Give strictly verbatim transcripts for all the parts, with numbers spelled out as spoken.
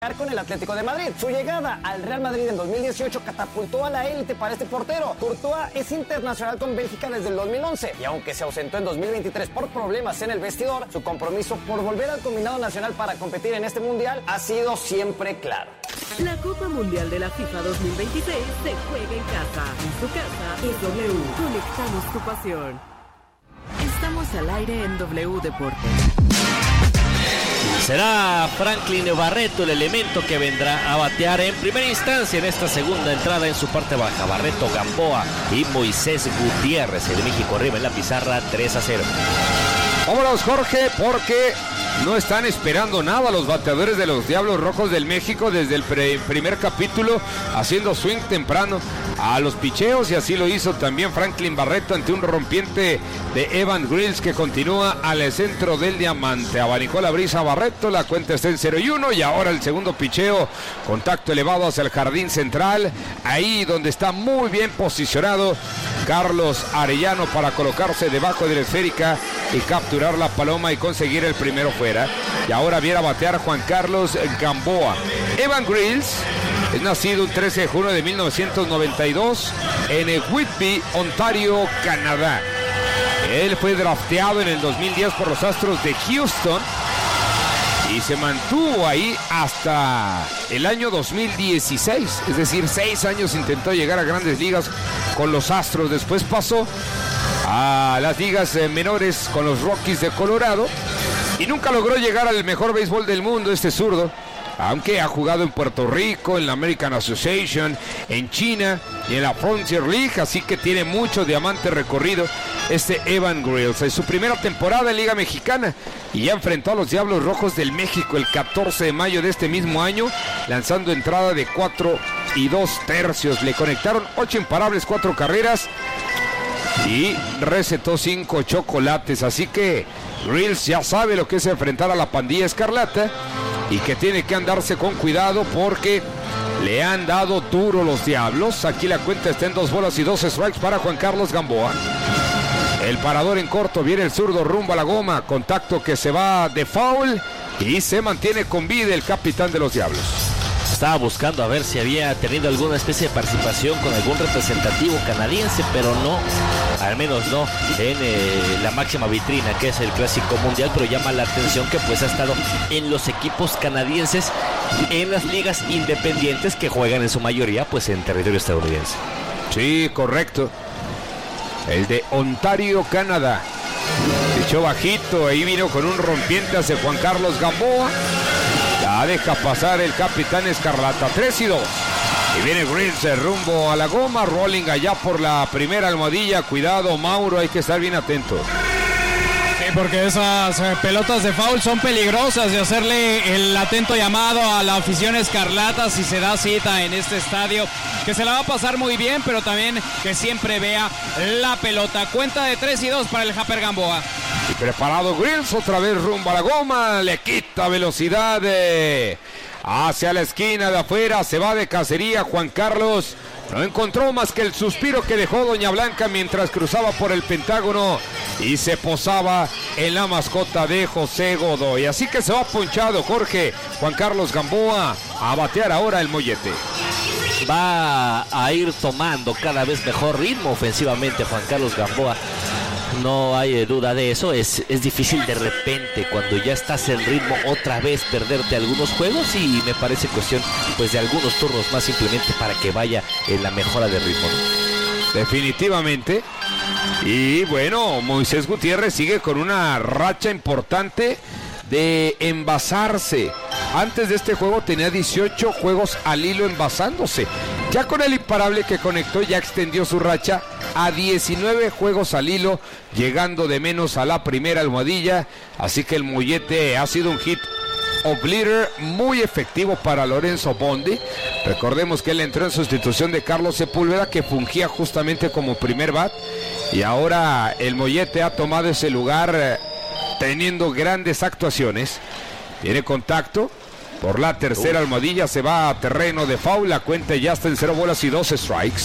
Con el Atlético de Madrid. Su llegada al Real Madrid en dos mil dieciocho catapultó a la élite para este portero. Courtois es internacional con Bélgica desde el dos mil once y aunque se ausentó en dos mil veintitrés por problemas en el vestidor, su compromiso por volver al combinado nacional para competir en este mundial ha sido siempre claro. La Copa Mundial de la FIFA dos mil veintiséis se juega en casa. En su casa es W. Conectamos tu pasión. Estamos al aire en W Deportes. Será Franklin Barreto el elemento que vendrá a batear en primera instancia en esta segunda entrada en su parte baja. Barreto, Gamboa y Moisés Gutiérrez. El México arriba en la pizarra tres a cero. Vámonos, Jorge, porque no están esperando nada los bateadores de los Diablos Rojos del México desde el pre- primer capítulo, haciendo swing temprano a los picheos, y así lo hizo también Franklin Barreto ante un rompiente de Evan Grills que continúa al centro del diamante. Abanicó la brisa Barreto, la cuenta está en cero y uno, y ahora el segundo picheo, contacto elevado hacia el jardín central, ahí donde está muy bien posicionado Carlos Arellano para colocarse debajo de la esférica y capturar la paloma y conseguir el primero fuera. Y ahora viene a batear Juan Carlos Gamboa. Evan Grills es nacido un trece de junio de mil novecientos noventa y dos en Whitby, Ontario, Canadá. Él fue drafteado en el dos mil diez por los Astros de Houston y se mantuvo ahí hasta el año dos mil dieciséis, es decir, seis años intentó llegar a grandes ligas con los Astros. Después pasó a las ligas menores con los Rockies de Colorado y nunca logró llegar al mejor béisbol del mundo este zurdo, aunque ha jugado en Puerto Rico, en la American Association, en China y en la Frontier League, así que tiene mucho diamante recorrido este Evan Grills. Es su primera temporada en Liga Mexicana y ya enfrentó a los Diablos Rojos del México el catorce de mayo de este mismo año, lanzando entrada de cuatro y dos tercios. Le conectaron ocho imparables, cuatro carreras y recetó cinco chocolates, así que Grills ya sabe lo que es enfrentar a la pandilla escarlata y que tiene que andarse con cuidado porque le han dado duro los Diablos. Aquí la cuenta está en dos bolas y dos strikes para Juan Carlos Gamboa. El parador en corto, viene el zurdo rumbo a la goma, contacto que se va de foul y se mantiene con vida el capitán de los Diablos. Estaba buscando a ver si había tenido alguna especie de participación con algún representativo canadiense, pero no, al menos no en eh, la máxima vitrina que es el Clásico Mundial, pero llama la atención que pues ha estado en los equipos canadienses en las ligas independientes que juegan en su mayoría pues en territorio estadounidense. Sí, correcto. El de Ontario, Canadá. Echó bajito, ahí vino con un rompiente hacia Juan Carlos Gamboa. La deja pasar el capitán escarlata, tres y dos. Y viene Grills rumbo a la goma, rolling allá por la primera almohadilla. Cuidado, Mauro, hay que estar bien atento. Sí, porque esas eh, pelotas de foul son peligrosas, y hacerle el atento llamado a la afición escarlata si se da cita en este estadio, que se la va a pasar muy bien, pero también que siempre vea la pelota. Cuenta de tres y dos para el Japper Gamboa. Y preparado Grills, otra vez rumbo a la goma, le quita velocidad eh, hacia la esquina de afuera, se va de cacería Juan Carlos. No encontró más que el suspiro que dejó Doña Blanca mientras cruzaba por el Pentágono y se posaba en la mascota de José Godoy. Así que se va ponchado, Jorge, Juan Carlos Gamboa a batear ahora el mollete. Va a ir tomando cada vez mejor ritmo ofensivamente Juan Carlos Gamboa. No hay duda de eso. Es, es difícil de repente cuando ya estás en ritmo otra vez perderte algunos juegos, y me parece cuestión pues de algunos turnos más simplemente para que vaya en la mejora de ritmo. Definitivamente. Y bueno, Moisés Gutiérrez sigue con una racha importante de envasarse. Antes de este juego tenía dieciocho juegos al hilo envasándose. Ya con el imparable que conectó ya extendió su racha a diecinueve juegos al hilo, llegando de menos a la primera almohadilla. Así que el mollete ha sido un hit obliter muy efectivo para Lorenzo Bondi. Recordemos que él entró en sustitución de Carlos Sepúlveda, que fungía justamente como primer bat, y ahora el mollete ha tomado ese lugar eh, teniendo grandes actuaciones. Tiene contacto por la tercera uh. almohadilla, se va a terreno de foul, la cuenta ya está en cero bolas y dos strikes.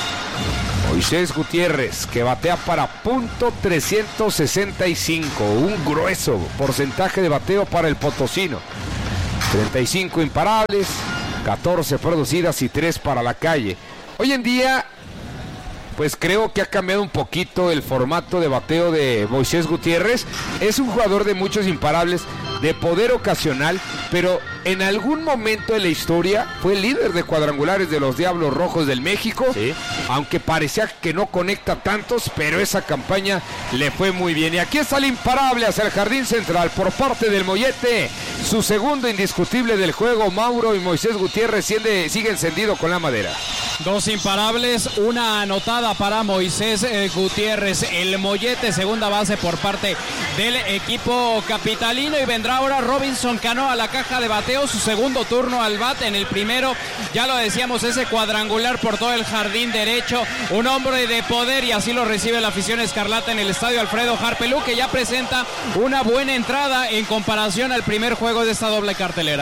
Moisés Gutiérrez, que batea para punto trescientos sesenta y cinco, un grueso porcentaje de bateo para el potosino. treinta y cinco imparables, catorce producidas y tres para la calle. Hoy en día, pues creo que ha cambiado un poquito el formato de bateo de Moisés Gutiérrez. Es un jugador de muchos imparables, de poder ocasional, pero en algún momento de la historia fue el líder de cuadrangulares de los Diablos Rojos del México, sí. Aunque parecía que no conecta tantos, pero esa campaña le fue muy bien. Y aquí está el imparable hacia el jardín central por parte del Mollete, su segundo indiscutible del juego. Mauro y Moisés Gutiérrez sigue, sigue encendido con la madera. Dos imparables, una anotada para Moisés eh, Gutiérrez, el Mollete, segunda base por parte del equipo capitalino, y vendrá ahora Robinson Cano a la caja de bateo, su segundo turno al bat. En el primero, ya lo decíamos, ese cuadrangular por todo el jardín derecho, un hombre de poder, y así lo recibe la afición escarlata en el estadio Alfredo Harpelú, que ya presenta una buena entrada en comparación al primer juego de esta doble cartelera.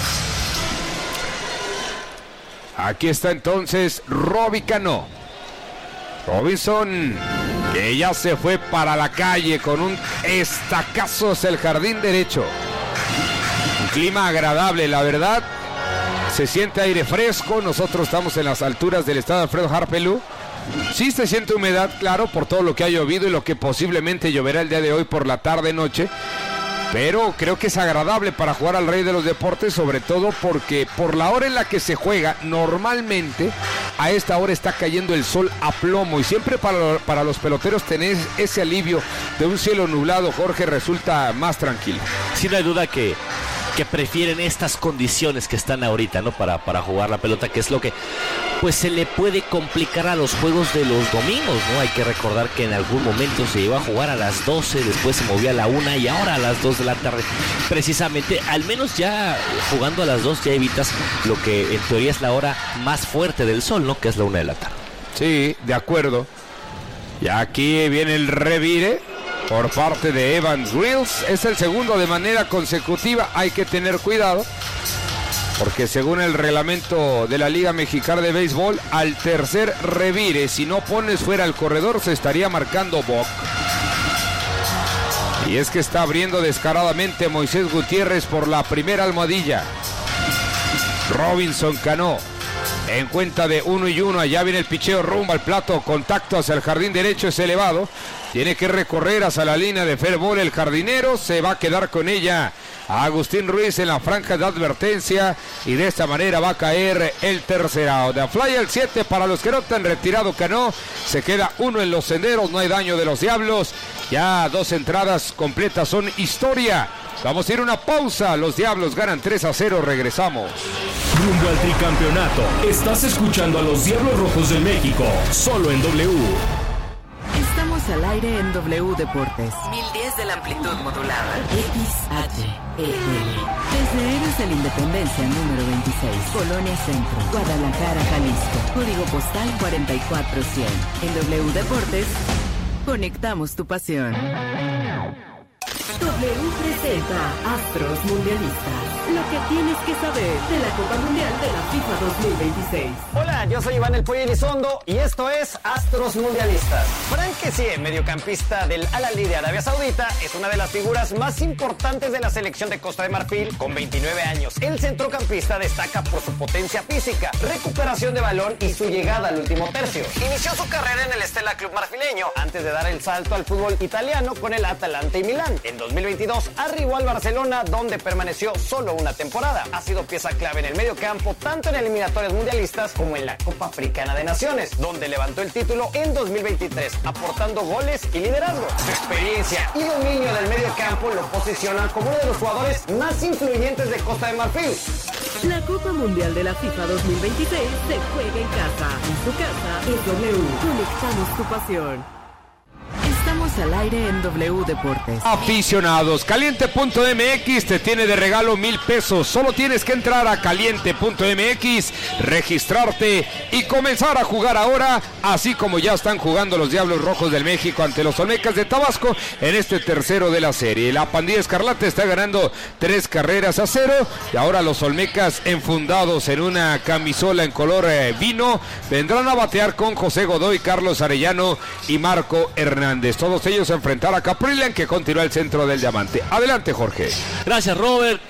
Aquí está entonces Roby Cano. Robinson, que ya se fue para la calle con un estacazo hacia el jardín derecho. Un clima agradable, la verdad. Se siente aire fresco. Nosotros estamos en las alturas del estadio Alfredo Harpelú. Sí se siente humedad, claro, por todo lo que ha llovido y lo que posiblemente lloverá el día de hoy por la tarde-noche. Pero creo que es agradable para jugar al Rey de los Deportes, sobre todo porque por la hora en la que se juega, normalmente a esta hora está cayendo el sol a plomo, y siempre para, para los peloteros tener ese alivio de un cielo nublado, Jorge, resulta más tranquilo. Sin duda que, que prefieren estas condiciones que están ahorita, ¿no? Para, para jugar la pelota, que es lo que pues se le puede complicar a los juegos de los domingos, ¿no? Hay que recordar que en algún momento se iba a jugar a las doce, después se movía a la una y ahora a las dos de la tarde. Precisamente, al menos ya jugando a las dos ya evitas lo que en teoría es la hora más fuerte del sol, ¿no? Que es la una de la tarde. Sí, de acuerdo. Y aquí viene el revire por parte de Evan Grills. Es el segundo de manera consecutiva. Hay que tener cuidado, porque según el reglamento de la Liga Mexicana de Béisbol, al tercer revire, si no pones fuera al corredor, se estaría marcando walk. Y es que está abriendo descaradamente Moisés Gutiérrez por la primera almohadilla. Robinson Cano en cuenta de uno y uno. Allá viene el picheo rumbo al plato. Contacto hacia el jardín derecho, es elevado. Tiene que recorrer hacia la línea de fair ball el jardinero. Se va a quedar con ella a Agustín Ruiz en la franja de advertencia. Y de esta manera va a caer el tercer out. De fly al siete para los que no están retirado Cano. Se queda uno en los senderos. No hay daño de los Diablos. Ya dos entradas completas son historia. Vamos a ir a una pausa. Los Diablos ganan tres a cero. Regresamos. Rumbo al tricampeonato. Estás escuchando a los Diablos Rojos del México. Solo en W. Estamos al aire en W Deportes. mil diez de la amplitud modulada. X H E L. Desde Héroes de la Independencia número veintiséis. Colonia Centro. Guadalajara, Jalisco. Código postal cuarenta y cuatro cien. En W Deportes, conectamos tu pasión. W presenta Astros Mundialistas. Lo que tienes que saber de la Copa Mundial de la FIFA dos mil veintiséis. Hola, yo soy Iván El Pollo Elizondo y esto es Astros Mundialistas. Frank Kessie, mediocampista del Al-Ahly de Arabia Saudita, es una de las figuras más importantes de la selección de Costa de Marfil con veintinueve años. El centrocampista destaca por su potencia física, recuperación de balón y su llegada al último tercio. Inició su carrera en el Stella Club marfileño antes de dar el salto al fútbol italiano con el Atalanta y Milán. En dos mil veintidós arribó al Barcelona, donde permaneció solo una temporada. Ha sido pieza clave en el medio campo, tanto en eliminatorias mundialistas como en la Copa Africana de Naciones, donde levantó el título en dos mil veintitrés, aportando goles y liderazgo. Su experiencia y dominio del medio campo lo posicionan como uno de los jugadores más influyentes de Costa de Marfil. La Copa Mundial de la FIFA dos mil veintiséis se juega en casa. En su casa es W. Conectamos tu pasión. Estamos al aire en W Deportes. Aficionados, caliente punto m x te tiene de regalo mil pesos. Solo tienes que entrar a caliente punto m x, registrarte y comenzar a jugar ahora, así como ya están jugando los Diablos Rojos del México ante los Olmecas de Tabasco en este tercero de la serie. La pandilla escarlata está ganando tres carreras a cero y ahora los Olmecas, enfundados en una camisola en color eh, vino, vendrán a batear con José Godoy, Carlos Arellano y Marco Hernández. Todos ellos a enfrentar a Caprillian, que continúa el centro del diamante. Adelante, Jorge. Gracias, Robert.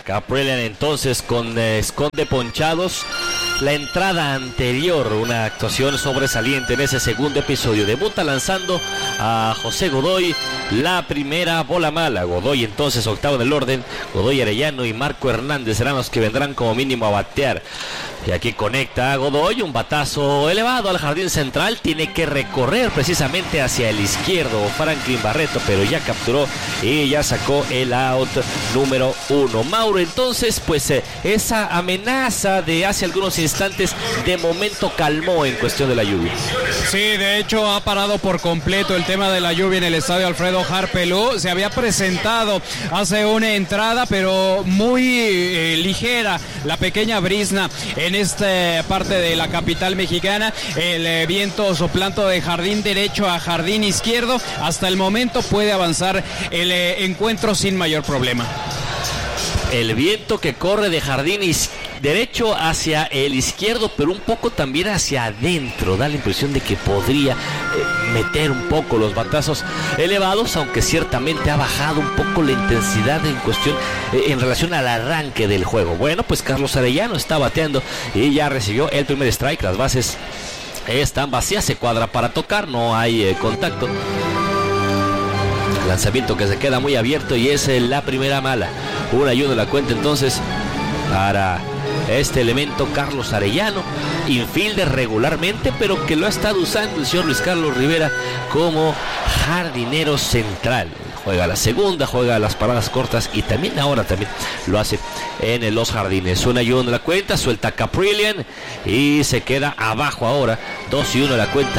Kaprielian entonces con eh, esconde ponchados. La entrada anterior, una actuación sobresaliente en ese segundo episodio. Debuta lanzando a José Godoy la primera bola mala. Godoy entonces octavo en el orden. Godoy, Arellano y Marco Hernández serán los que vendrán como mínimo a batear. Y aquí conecta a Godoy, un batazo elevado al jardín central. Tiene que recorrer precisamente hacia el izquierdo Franklin Barreto, pero ya capturó y ya sacó el out número uno. Mauro, entonces, pues eh, esa amenaza de hace algunos instantes de momento calmó en cuestión de la lluvia. Sí, de hecho ha parado por completo el tema de la lluvia en el estadio Alfredo Harpelú. Se había presentado hace una entrada, pero muy eh, ligera la pequeña brisna en esta parte de la capital mexicana. El eh, viento soplando de jardín derecho a jardín izquierdo. Hasta el momento puede avanzar el eh, encuentro sin mayor problema. El viento que corre de jardín izquierdo derecho hacia el izquierdo, pero un poco también hacia adentro. Da la impresión de que podría eh, meter un poco los batazos elevados, aunque ciertamente ha bajado un poco la intensidad en cuestión eh, en relación al arranque del juego. Bueno, pues Carlos Arellano está bateando y ya recibió el primer strike. Las bases están vacías, se cuadra para tocar, no hay eh, contacto. Lanzamiento que se queda muy abierto y es eh, la primera mala. Una y uno la cuenta entonces para este elemento Carlos Arellano, infielder regularmente, pero que lo ha estado usando el señor Luis Carlos Rivera como jardinero central. Juega la segunda, juega las paradas cortas y también ahora también lo hace en los jardines. Una y uno la cuenta, suelta Kaprielian y se queda abajo ahora. Dos y uno la cuenta.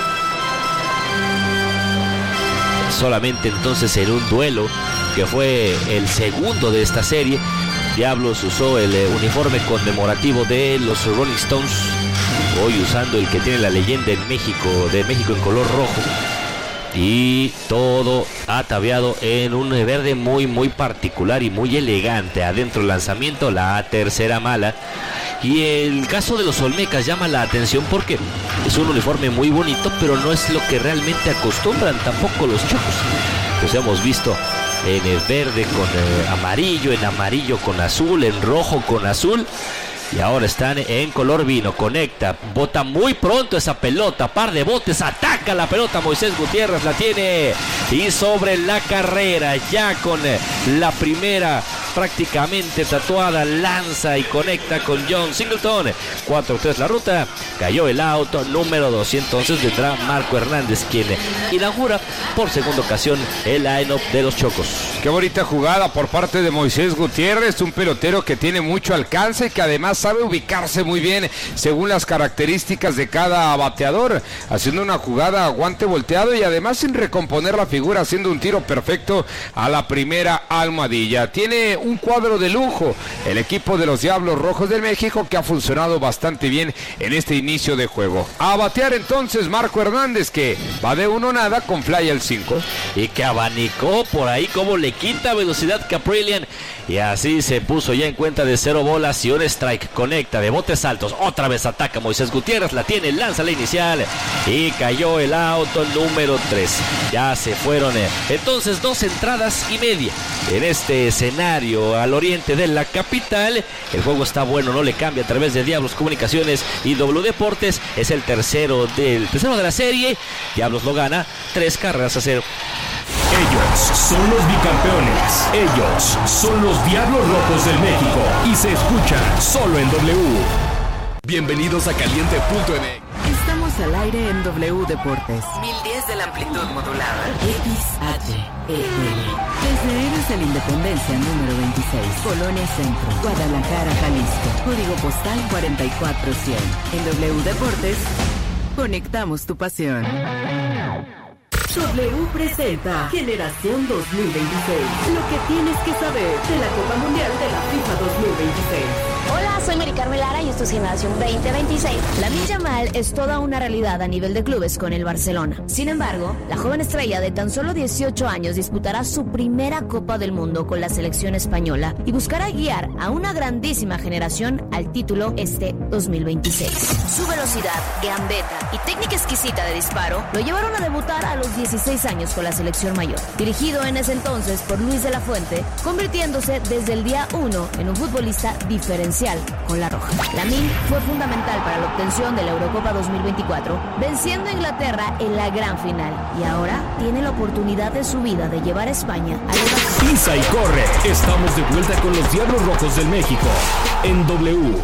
Solamente entonces en un duelo que fue el segundo de esta serie, Diablos usó el eh, uniforme conmemorativo de los Rolling Stones, hoy usando el que tiene la leyenda en México, de México en color rojo, y todo ataviado en un verde muy muy particular y muy elegante. Adentro el lanzamiento, la tercera mala. Y el caso de los Olmecas llama la atención porque es un uniforme muy bonito, pero no es lo que realmente acostumbran tampoco los Chocos. Pues hemos visto en el verde con eh, amarillo, en amarillo con azul, en rojo con azul, y ahora están en color vino. Conecta, bota muy pronto esa pelota, par de botes, ataca la pelota Moisés Gutiérrez, la tiene, y sobre la carrera, ya con eh, la primera prácticamente tatuada, lanza y conecta con John Singleton. cuatro tres la ruta, cayó el auto número dos y entonces vendrá Marco Hernández, quien inaugura por segunda ocasión el line-up de los Chocos. Qué bonita jugada por parte de Moisés Gutiérrez, un pelotero que tiene mucho alcance y que además sabe ubicarse muy bien según las características de cada bateador, haciendo una jugada a guante volteado y además sin recomponer la figura, haciendo un tiro perfecto a la primera almohadilla. Tiene un cuadro de lujo el equipo de los Diablos Rojos del México, que ha funcionado bastante bien en este inicio de juego. A batear entonces Marco Hernández, que va de uno nada con fly al cinco. Y que abanicó por ahí como le quita velocidad Kaprielian. Y así se puso ya en cuenta de cero bolas y un strike. Conecta de botes altos, otra vez ataca Moisés Gutiérrez, la tiene, lanza la inicial y cayó el auto número tres. Ya se fueron eh. entonces dos entradas y media en este escenario al oriente de la capital. El juego está bueno, no le cambia a través de Diablos Comunicaciones y W Deportes. Es el tercero del tercero de la serie. Diablos lo gana tres carreras a cero. Ellos son los bicampeones. Ellos son los Diablos Rojos del México. Y se escuchan solo en W. Bienvenidos a Caliente punto M X. Estamos al aire en W Deportes. mil diez de la amplitud modulada. X H E L. Desde Héroes de la Independencia número veintiséis. Colonia Centro. Guadalajara, Jalisco. Código postal cuarenta y cuatro cien. En W Deportes, conectamos tu pasión. W presenta Generación dos mil veintiséis. Lo que tienes que saber de la Copa Mundial de la FIFA dos mil veintiséis. Hola, soy Mari Carmen Lara y esto es Generación veinte veintiséis. Lamine Yamal es toda una realidad a nivel de clubes con el Barcelona. Sin embargo, la joven estrella de tan solo dieciocho años disputará su primera Copa del Mundo con la selección española y buscará guiar a una grandísima generación al título este dos mil veintiséis. Su velocidad, gambeta y técnica exquisita de disparo lo llevaron a debutar a los dieciséis años con la selección mayor. Dirigido en ese entonces por Luis de la Fuente, convirtiéndose desde el día uno en un futbolista diferencial con la roja. Lamine fue fundamental para la obtención de la Eurocopa dos mil veinticuatro, venciendo a Inglaterra en la gran final, y ahora tiene la oportunidad de su vida de llevar a España a la... Pisa y corre. Estamos de vuelta con los Diablos Rojos del México en W.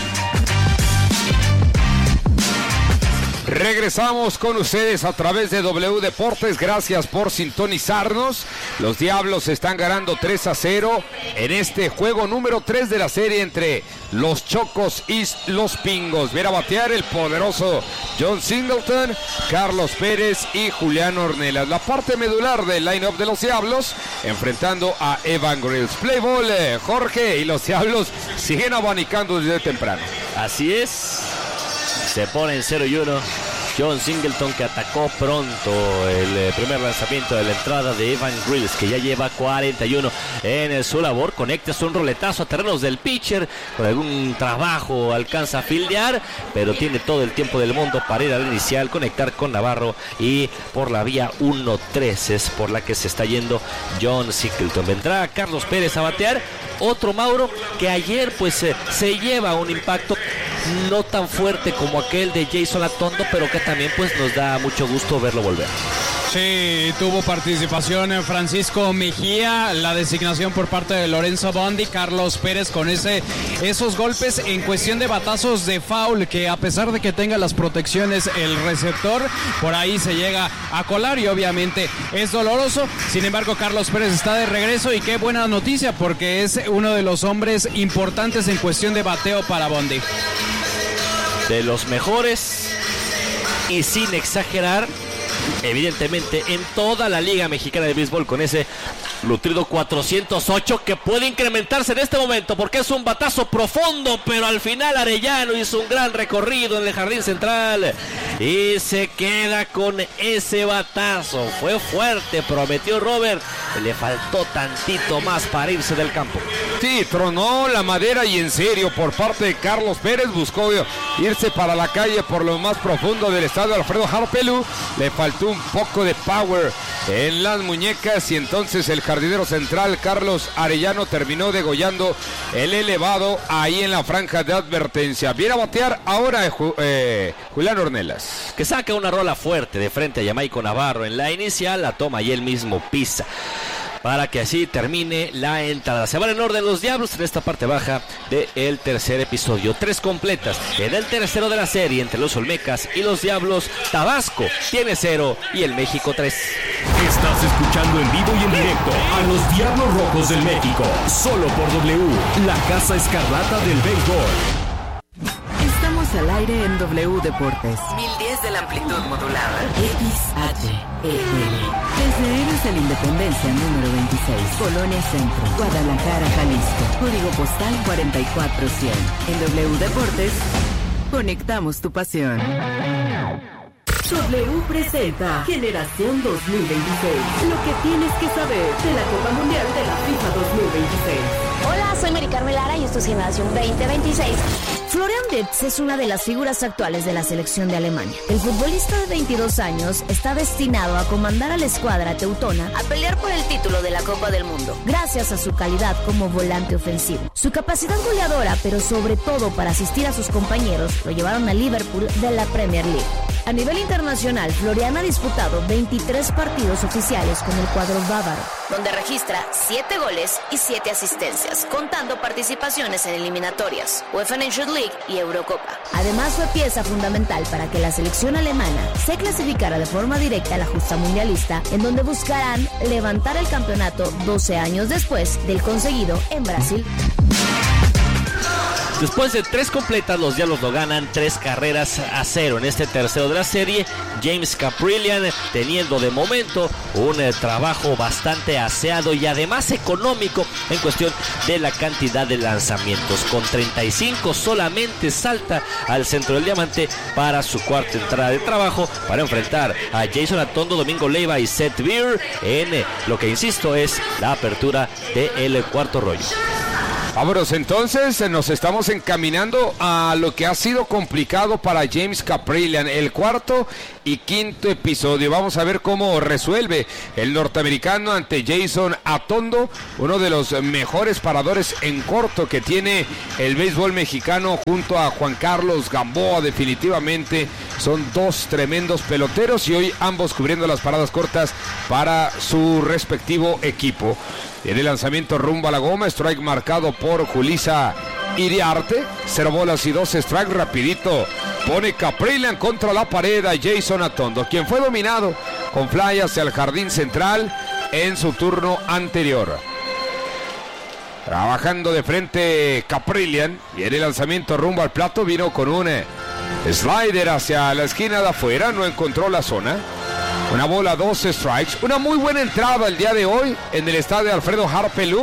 Regresamos con ustedes a través de W Deportes. Gracias por sintonizarnos. Los Diablos están ganando tres a cero en este juego número tres de la serie entre los Chocos y los Pingos. Viene a batear el poderoso John Singleton, Carlos Pérez y Julián Ornelas. La parte medular del line-up de los Diablos enfrentando a Evan Grills. Play ball, eh, Jorge, y los Diablos siguen abanicando desde temprano. Así es. Se pone en cero y uno. John Singleton, que atacó pronto el eh, primer lanzamiento de la entrada de Evan Grills, que ya lleva cuarenta y uno en su labor. Conecta un roletazo a terrenos del pitcher. Con algún trabajo alcanza a fildear, pero tiene todo el tiempo del mundo para ir al inicial, conectar con Navarro, y por la vía uno tres es por la que se está yendo John Singleton. Vendrá Carlos Pérez a batear. Otro Mauro que ayer pues eh, se lleva un impacto no tan fuerte como aquel de Jason Atondo, pero que también pues nos da mucho gusto verlo volver. Sí, tuvo participación en Francisco Mejía, la designación por parte de Lorenzo Bondi, Carlos Pérez con ese esos golpes en cuestión de batazos de foul, que a pesar de que tenga las protecciones el receptor, por ahí se llega a colar y obviamente es doloroso. Sin embargo, Carlos Pérez está de regreso y qué buena noticia, porque es uno de los hombres importantes en cuestión de bateo para Bondi. De los mejores, y sin exagerar, evidentemente en toda la Liga Mexicana de Béisbol, con ese nutrido cuatrocientos ocho que puede incrementarse en este momento porque es un batazo profundo, pero al final Arellano hizo un gran recorrido en el jardín central y se queda con ese batazo. Fue fuerte, prometió Robert, le faltó tantito más para irse del campo. Sí, tronó la madera y en serio por parte de Carlos Pérez. Buscó irse para la calle por lo más profundo del estadio Alfredo Harpelú. Le faltó un poco de power en las muñecas y entonces el jardinero central Carlos Arellano terminó degollando el elevado ahí en la franja de advertencia. Viene a batear ahora eh, eh, Julián Ornelas, que saca una rola fuerte de frente a Jamaico Navarro en la inicial, la toma y él mismo pisa para que así termine la entrada. Se van en orden los Diablos en esta parte baja del tercer episodio. Tres completas en el tercero de la serie entre los Olmecas y los Diablos. Tabasco tiene cero y el México tres. Estás escuchando en vivo y en directo a los Diablos Rojos del México, solo por W, la Casa Escarlata del Béisbol. Estamos al aire en W Deportes. mil diez de la amplitud modulada. X H E L. Desde Héroes de la Independencia número veintiséis. Colonia Centro, Guadalajara, Jalisco. Código postal cuarenta y cuatro cien. En W Deportes, conectamos tu pasión. W presenta Generación dos mil veintiséis. Lo que tienes que saber de la Copa Mundial de la FIFA dos mil veintiséis. Hola, soy Mari Carmen Lara y esto es Generación veinte veintiséis. Florian Wirtz es una de las figuras actuales de la selección de Alemania. El futbolista de veintidós años está destinado a comandar a la escuadra teutona a pelear por el título de la Copa del Mundo, gracias a su calidad como volante ofensivo. Su capacidad goleadora, pero sobre todo para asistir a sus compañeros, lo llevaron a Liverpool de la Premier League. A nivel internacional, Florian ha disputado veintitrés partidos oficiales con el cuadro bávaro, donde registra siete goles y siete asistencias, contando participaciones en eliminatorias, UEFA Nations League y Eurocopa. Además, fue pieza fundamental para que la selección alemana se clasificara de forma directa a la justa mundialista, en donde buscarán levantar el campeonato doce años después del conseguido en Brasil. Después de tres completas, los Diablos lo ganan tres carreras a cero en este tercero de la serie. James Kaprielian teniendo de momento un eh, trabajo bastante aseado y además económico en cuestión de la cantidad de lanzamientos. Con treinta y cinco solamente salta al centro del diamante para su cuarta entrada de trabajo para enfrentar a Jason Atondo, Domingo Leiva y Seth Beer en eh, lo que insisto es la apertura del cuarto rollo. Vámonos entonces, nos estamos encaminando a lo que ha sido complicado para James Kaprielian, el cuarto y quinto episodio. Vamos a ver cómo resuelve el norteamericano ante Jason Atondo, uno de los mejores paradores en corto que tiene el béisbol mexicano junto a Juan Carlos Gamboa. Definitivamente son dos tremendos peloteros y hoy ambos cubriendo las paradas cortas para su respectivo equipo. En el lanzamiento rumbo a la goma, strike marcado por Julissa Iriarte, cero bolas y dos strikes, rapidito pone Kaprielian contra la pared a Jason Atondo, quien fue dominado con fly hacia el jardín central en su turno anterior. Trabajando de frente Kaprielian, y en el lanzamiento rumbo al plato vino con un slider hacia la esquina de afuera, no encontró la zona. Una bola, dos strikes. Una muy buena entrada el día de hoy en el estadio Alfredo Harp Pelú.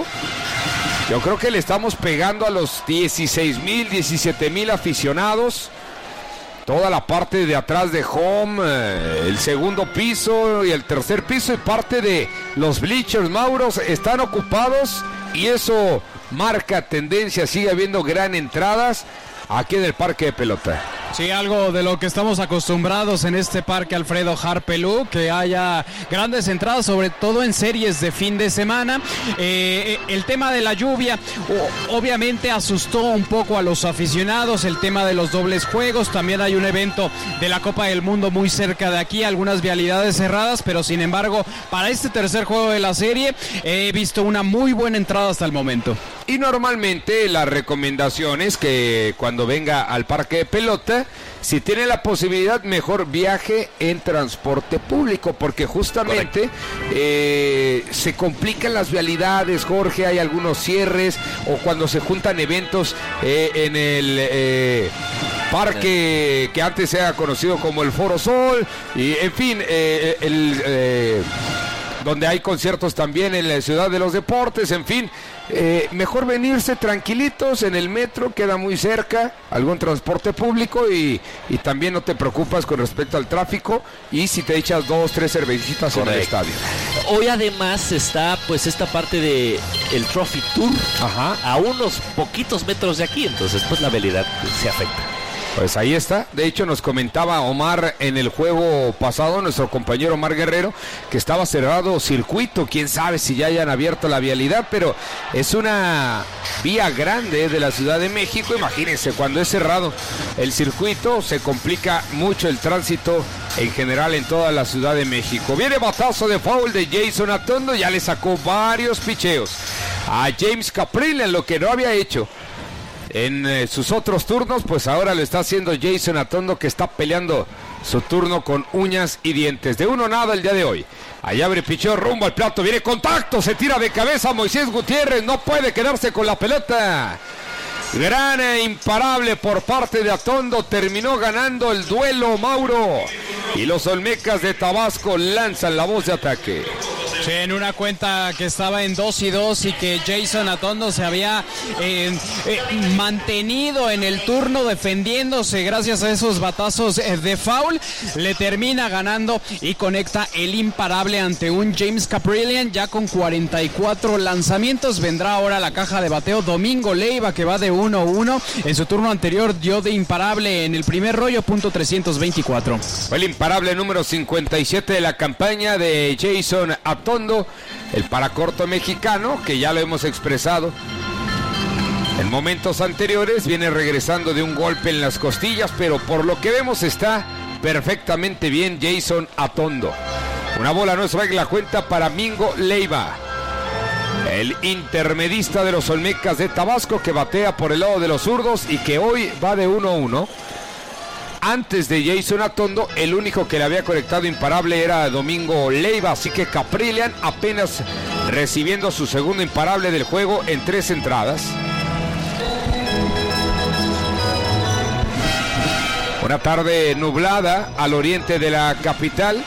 Yo creo que le estamos pegando a los dieciséis mil, diecisiete mil aficionados. Toda la parte de atrás de home, eh, el segundo piso y el tercer piso y parte de los bleachers, Mauros, están ocupados y eso marca tendencia. Sigue habiendo gran entradas aquí en el parque de pelota. Sí, algo de lo que estamos acostumbrados en este parque Alfredo Harp Pelú, que haya grandes entradas, sobre todo en series de fin de semana. Eh, el tema de la lluvia obviamente asustó un poco a los aficionados, el tema de los dobles juegos. También hay un evento de la Copa del Mundo muy cerca de aquí, algunas vialidades cerradas, pero sin embargo, para este tercer juego de la serie he visto una muy buena entrada hasta el momento. Y normalmente la recomendación es que cuando venga al parque de pelota, si tiene la posibilidad, mejor viaje en transporte público, porque justamente eh, se complican las vialidades, Jorge, hay algunos cierres, o cuando se juntan eventos eh, en el eh, parque que antes era conocido como el Foro Sol, y en fin, eh, el... Eh, donde hay conciertos también en la Ciudad de los Deportes, en fin, eh, mejor venirse tranquilitos en el metro, queda muy cerca, algún transporte público y, y también no te preocupas con respecto al tráfico y si te echas dos, tres cervecitas Correcto. En el estadio. Hoy además está pues esta parte de el Trophy Tour. Ajá. A unos poquitos metros de aquí, entonces pues la vialidad se afecta. Pues ahí está, de hecho nos comentaba Omar en el juego pasado, nuestro compañero Omar Guerrero, que estaba cerrado circuito, quién sabe si ya hayan abierto la vialidad, pero es una vía grande de la Ciudad de México, imagínense, cuando es cerrado el circuito se complica mucho el tránsito en general en toda la Ciudad de México. Viene batazo de foul de Jason Atondo, ya le sacó varios picheos a James Kaprielian, lo que no había hecho en eh, sus otros turnos, pues ahora lo está haciendo Jason Atondo, que está peleando su turno con uñas y dientes. De uno nada el día de hoy. Allá abre picheo rumbo al plato, viene contacto, se tira de cabeza Moisés Gutiérrez, no puede quedarse con la pelota. Gran e imparable por parte de Atondo, terminó ganando el duelo Mauro. Y los Olmecas de Tabasco lanzan la voz de ataque. Sí, en una cuenta que estaba en dos y dos y que Jason Atondo se había eh, eh, mantenido en el turno defendiéndose gracias a esos batazos eh, de foul, le termina ganando y conecta el imparable ante un James Kaprielian ya con cuarenta y cuatro lanzamientos. Vendrá ahora la caja de bateo Domingo Leiva, que va de uno uno. En su turno anterior dio de imparable en el primer rollo, punto trescientos veinticuatro. Fue el imparable número cincuenta y siete de la campaña de Jason Atondo, el paracorto mexicano, que ya lo hemos expresado en momentos anteriores, viene regresando de un golpe en las costillas, pero por lo que vemos está perfectamente bien Jason Atondo. Una bola no es la cuenta para Mingo Leiva, el intermedista de los Olmecas de Tabasco, que batea por el lado de los zurdos y que hoy va de uno uno. Antes de Jason Atondo, el único que le había conectado imparable era Domingo Leiva, así que Kaprielian apenas recibiendo su segundo imparable del juego en tres entradas. Una tarde nublada al oriente de la capital,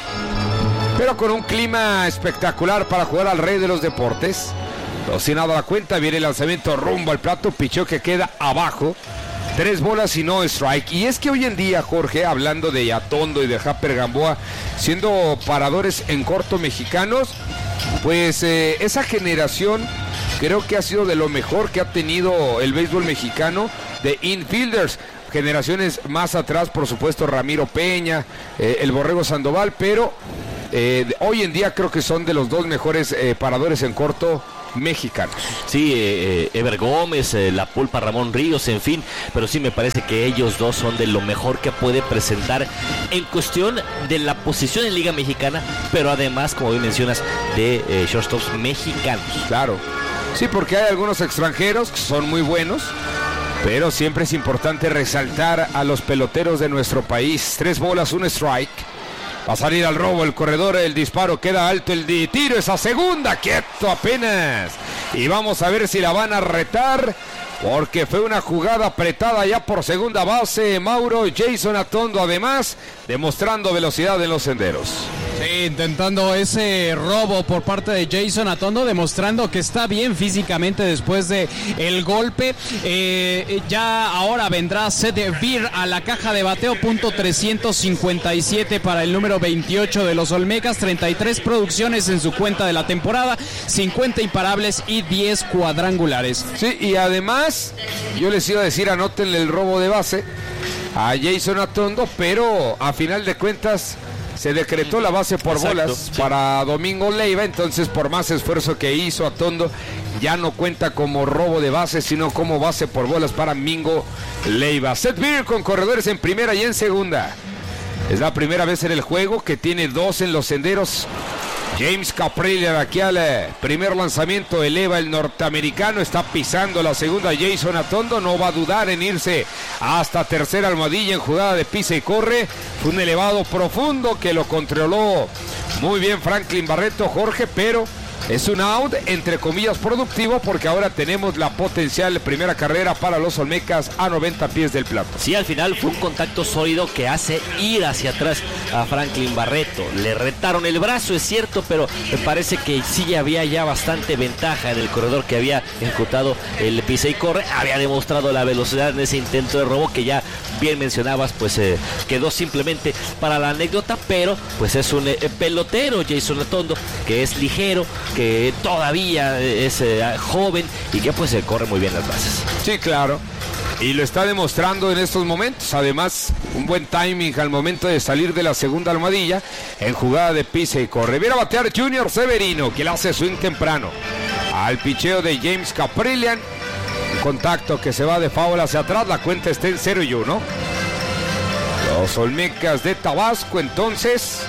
pero con un clima espectacular para jugar al rey de los deportes. No sin nada a la cuenta, viene el lanzamiento rumbo al plato, picheo que queda abajo. Tres bolas y no strike. Y es que hoy en día, Jorge, hablando de Atondo y de Harper Gamboa, siendo paradores en corto mexicanos, pues eh, esa generación creo que ha sido de lo mejor que ha tenido el béisbol mexicano de infielders. Generaciones más atrás, por supuesto, Ramiro Peña, eh, el Borrego Sandoval, pero eh, hoy en día creo que son de los dos mejores eh, paradores en corto mexicanos. Sí, eh, Ever Gómez, eh, La Pulpa, Ramón Ríos, en fin, pero sí me parece que ellos dos son de lo mejor que puede presentar en cuestión de la posición en Liga Mexicana, pero además, como bien mencionas, de eh, shortstops mexicanos. Claro, sí, porque hay algunos extranjeros que son muy buenos, pero siempre es importante resaltar a los peloteros de nuestro país. Tres bolas, un strike. Va a salir al robo el corredor, el disparo queda alto, el de tiro, esa segunda, quieto apenas. Y vamos a ver si la van a retar, porque fue una jugada apretada ya por segunda base. Mauro Jason Atondo, además, demostrando velocidad en los senderos. Sí, intentando ese robo por parte de Jason Atondo, demostrando que está bien físicamente después de el golpe. Eh, ya ahora vendrá Seth Beer a la caja de bateo, punto trescientos cincuenta y siete para el número veintiocho de los Olmecas, treinta y tres producciones en su cuenta de la temporada, cincuenta imparables y diez cuadrangulares. Sí, y además, yo les iba a decir, anótenle el robo de base a Jason Atondo, pero a final de cuentas se decretó la base por Exacto, bolas sí. para Domingo Leiva, entonces por más esfuerzo que hizo Atondo, ya no cuenta como robo de base, sino como base por bolas para Mingo Leiva. Seth Beer con corredores en primera y en segunda. Es la primera vez en el juego que tiene dos en los senderos. James Kaprielian aquí al primer lanzamiento eleva el norteamericano, está pisando la segunda. Jason Atondo no va a dudar en irse hasta tercera almohadilla en jugada de pisa y corre. Fue un elevado profundo que lo controló muy bien Franklin Barreto, Jorge, pero es un out, entre comillas, productivo, porque ahora tenemos la potencial primera carrera para los Olmecas a noventa pies del plato. Sí, al final fue un contacto sólido que hace ir hacia atrás a Franklin Barreto. Le retaron el brazo, es cierto, pero me parece que sí había ya bastante ventaja en el corredor que había ejecutado el pisa y corre. Había demostrado la velocidad en ese intento de robo que ya bien mencionabas, pues eh, quedó simplemente para la anécdota, pero pues es un eh, pelotero, Jason Atondo, que es ligero, que todavía es eh, joven y que pues se corre muy bien las bases. Sí, claro. Y lo está demostrando en estos momentos. Además, un buen timing al momento de salir de la segunda almohadilla en jugada de pisa y corre. Viene a batear Junior Severino, que le hace swing temprano al picheo de James Kaprielian. Contacto que se va de foul hacia atrás. La cuenta está en cero y uno. Los Olmecas de Tabasco, entonces,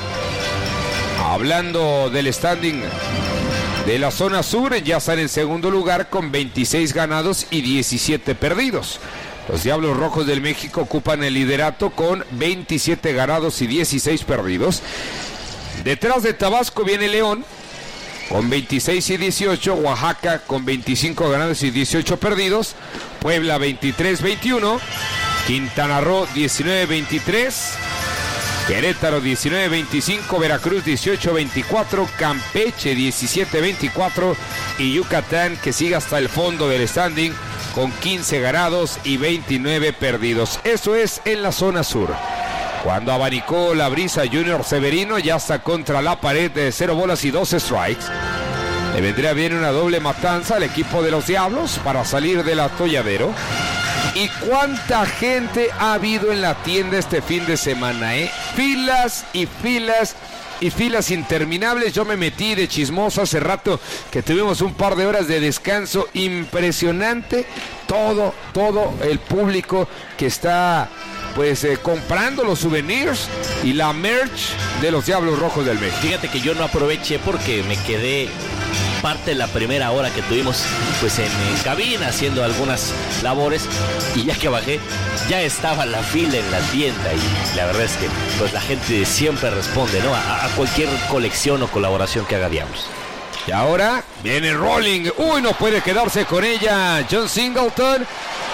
hablando del standing de la zona sur, ya están en segundo lugar con veintiséis ganados y diecisiete perdidos. Los Diablos Rojos del México ocupan el liderato con veintisiete ganados y dieciséis perdidos. Detrás de Tabasco viene León con veintiséis y dieciocho, Oaxaca con veinticinco ganados y dieciocho perdidos, Puebla veintitrés veintiuno, Quintana Roo diecinueve veintitrés, Querétaro diecinueve veinticinco, Veracruz dieciocho veinticuatro, Campeche diecisiete veinticuatro y Yucatán, que sigue hasta el fondo del standing con quince ganados y veintinueve perdidos. Eso es en la zona sur. Cuando abanicó la brisa, Junior Severino ya está contra la pared de cero bolas y dos strikes. Le vendría bien una doble matanza al equipo de los Diablos para salir del atolladero. ¿Y cuánta gente ha habido en la tienda este fin de semana, eh? Filas y filas y filas interminables. Yo me metí de chismoso hace rato que tuvimos un par de horas de descanso. Impresionante todo, todo el público que está pues eh, comprando los souvenirs y la merch de los Diablos Rojos del México. Fíjate que yo no aproveché porque me quedé parte de la primera hora que tuvimos pues en, en cabina haciendo algunas labores, y ya que bajé ya estaba la fila en la tienda, y la verdad es que pues la gente siempre responde, ¿no? a, a cualquier colección o colaboración que haga Diablos. Y ahora viene Rolling. Uy, no puede quedarse con ella John Singleton.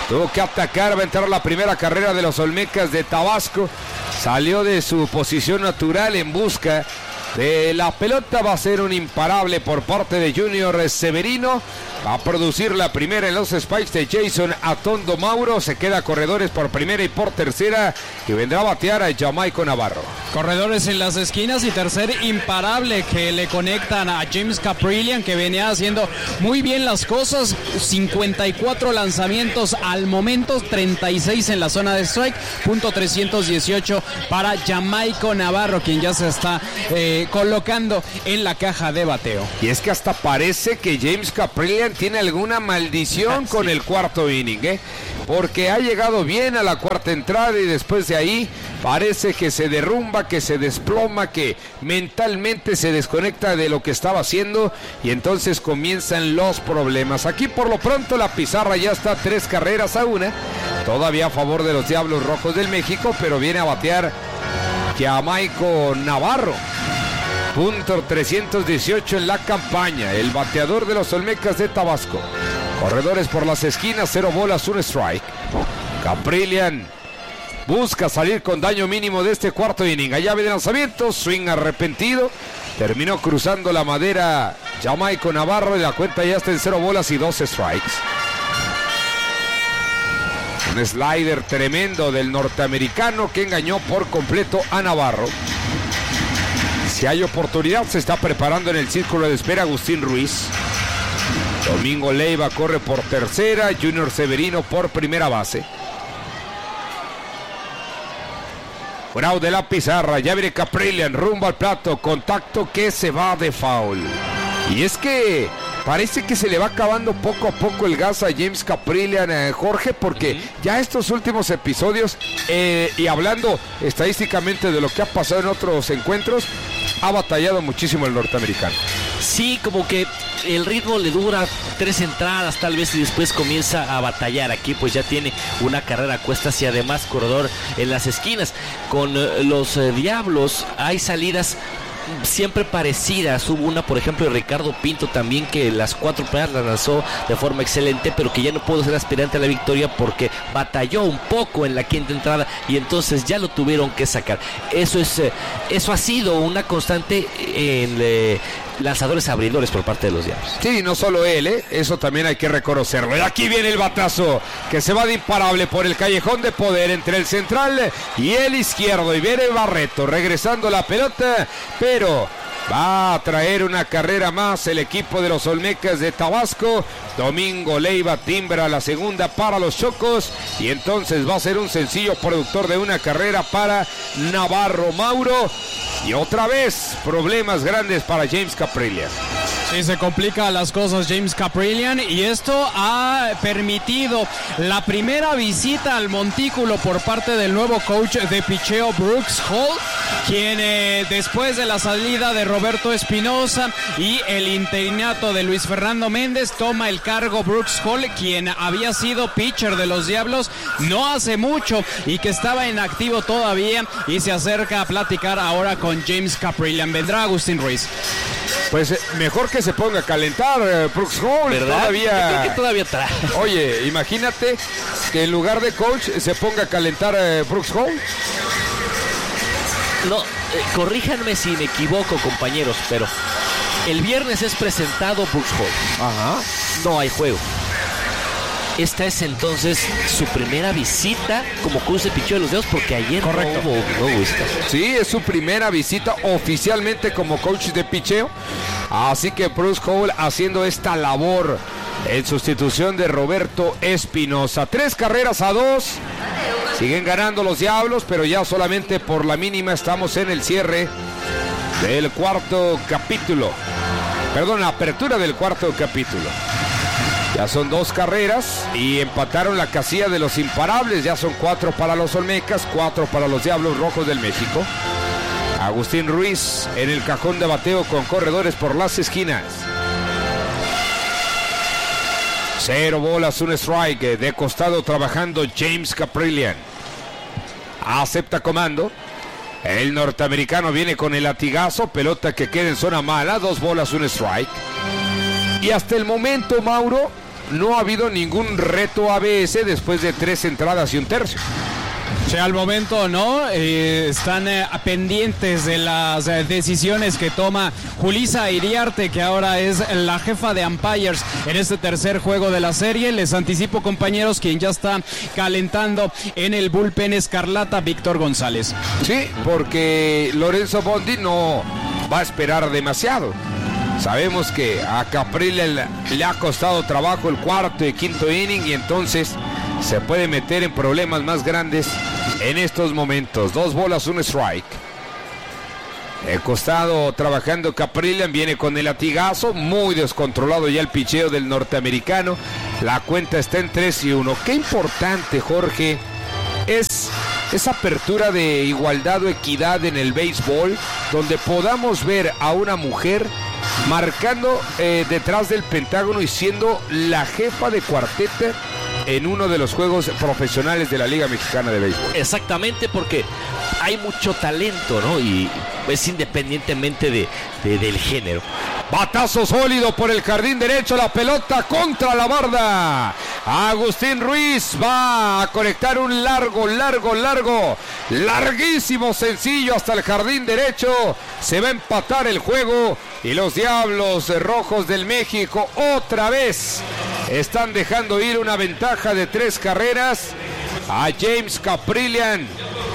Tuvo que atacar, va a entrar la primera carrera de los Olmecas de Tabasco. Salió de su posición natural en busca de la pelota. Va a ser un imparable por parte de Junior Severino. Va a producir la primera en los spikes de Jason Atondo Mauro. Se queda corredores por primera y por tercera. Y vendrá a batear a Jamaico Navarro. Corredores en las esquinas y tercer imparable que le conectan a James Caprillian, que venía haciendo muy bien las cosas. cincuenta y cuatro lanzamientos al momento, treinta y seis en la zona de strike. Punto trescientos dieciocho para Jamaico Navarro, quien ya se está eh, colocando en la caja de bateo. Y es que hasta parece que James Caprillian tiene alguna maldición con el cuarto inning, ¿eh? Porque ha llegado bien a la cuarta entrada y después de ahí parece que se derrumba, que se desploma, que mentalmente se desconecta de lo que estaba haciendo y entonces comienzan los problemas. Aquí por lo pronto la pizarra ya está tres carreras a una, todavía a favor de los Diablos Rojos del México, pero viene a batear Jamaico Navarro. Punto trescientos dieciocho en la campaña, el bateador de los Olmecas de Tabasco. Corredores por las esquinas, cero bolas, un strike. Caprillian busca salir con daño mínimo de este cuarto inning. A llave de lanzamiento, swing arrepentido. Terminó cruzando la madera Jamaico Navarro y la cuenta ya está en cero bolas y dos strikes. Un slider tremendo del norteamericano que engañó por completo a Navarro. Si hay oportunidad, se está preparando en el círculo de espera Agustín Ruiz. Domingo Leiva corre por tercera, Junior Severino por primera base. Bravo de la pizarra, ya viene Caprillian, rumbo al plato, contacto que se va de foul. Y es que parece que se le va acabando poco a poco el gas a James Caprillian, eh, Jorge, porque uh-huh. ya estos últimos episodios, eh, y hablando estadísticamente de lo que ha pasado en otros encuentros, ha batallado muchísimo el norteamericano. Sí, como que el ritmo le dura tres entradas tal vez y después comienza a batallar. Aquí pues ya tiene una carrera a cuestas y además corredor en las esquinas. Con eh, los eh, Diablos hay salidas siempre parecidas. Hubo una, por ejemplo, de Ricardo Pinto también, que las cuatro primeras las lanzó de forma excelente, pero que ya no pudo ser aspirante a la victoria porque batalló un poco en la quinta entrada y entonces ya lo tuvieron que sacar. Eso es, eso ha sido una constante en eh, lanzadores abridores por parte de los Diablos. Sí, no solo él, ¿eh? Eso también hay que reconocerlo. Y aquí viene el batazo que se va de imparable por el callejón de poder entre el central y el izquierdo. Y viene Barreto regresando la pelota, pero va a traer una carrera más el equipo de los Olmecas de Tabasco. Domingo Leiva timbra la segunda para los Chocos y entonces va a ser un sencillo productor de una carrera para Navarro Mauro. Y otra vez problemas grandes para James Caprillian. Sí, se complican las cosas James Caprillian y esto ha permitido la primera visita al montículo por parte del nuevo coach de picheo Brooks Hall, quien eh, después de la salida de Roberto Espinosa y el interinato de Luis Fernando Méndez, toma el cargo Brooks Hall, quien había sido pitcher de los Diablos no hace mucho y que estaba inactivo todavía, y se acerca a platicar ahora con James Caprillian. Vendrá Agustín Ruiz. Pues eh, mejor que se ponga a calentar eh, Brooks Hall. ¿Verdad? Todavía... Yo creo que todavía trae. Oye, imagínate que en lugar de coach se ponga a calentar eh, Brooks Hall. No, eh, corríjanme si me equivoco, compañeros, pero el viernes es presentado Brooks Hall. Ajá. No hay juego. Esta es entonces su primera visita como coach de picheo de los Diablos, porque ayer Correcto. no hubo, no hubo esta. Sí, es su primera visita oficialmente como coach de picheo. Así que Bruce Hall haciendo esta labor en sustitución de Roberto Espinosa. Tres carreras a dos. Siguen ganando los Diablos, pero ya solamente por la mínima. Estamos en el cierre del cuarto capítulo. Perdón, la apertura del cuarto capítulo. Ya son dos carreras y empataron la casilla de los imparables. Ya son cuatro para los Olmecas, cuatro para los Diablos Rojos del México. Agustín Ruiz en el cajón de bateo con corredores por las esquinas. Cero bolas, un strike. De costado trabajando James Caprillian. Acepta comando. El norteamericano viene con el latigazo. Pelota que queda en zona mala. Dos bolas, un strike. Y hasta el momento, Mauro, no ha habido ningún reto A B S después de tres entradas y un tercio. Sí, al momento no, eh, están eh, pendientes de las eh, decisiones que toma Julissa Iriarte, que ahora es la jefa de umpires en este tercer juego de la serie. Les anticipo, compañeros, quien ya está calentando en el bullpen escarlata, Víctor González. Sí, porque Lorenzo Bondi no va a esperar demasiado. Sabemos que a Caprile le, le ha costado trabajo el cuarto y quinto inning, y entonces se puede meter en problemas más grandes en estos momentos. Dos bolas, un strike. El costado trabajando Caprillian, viene con el latigazo, muy descontrolado ya el picheo del norteamericano. La cuenta está en tres y uno. Qué importante, Jorge, es esa apertura de igualdad o equidad en el béisbol, donde podamos ver a una mujer marcando eh, detrás del pentágono y siendo la jefa de cuarteta en uno de los juegos profesionales de la Liga Mexicana de Béisbol. Exactamente, porque hay mucho talento, ¿no? Y es independientemente de, de, del género. Batazo sólido por el jardín derecho, la pelota contra la barda. Agustín Ruiz va a conectar un largo, largo, largo, larguísimo sencillo hasta el jardín derecho. Se va a empatar el juego y los Diablos Rojos del México otra vez están dejando ir una ventaja de tres carreras a James Caprillian.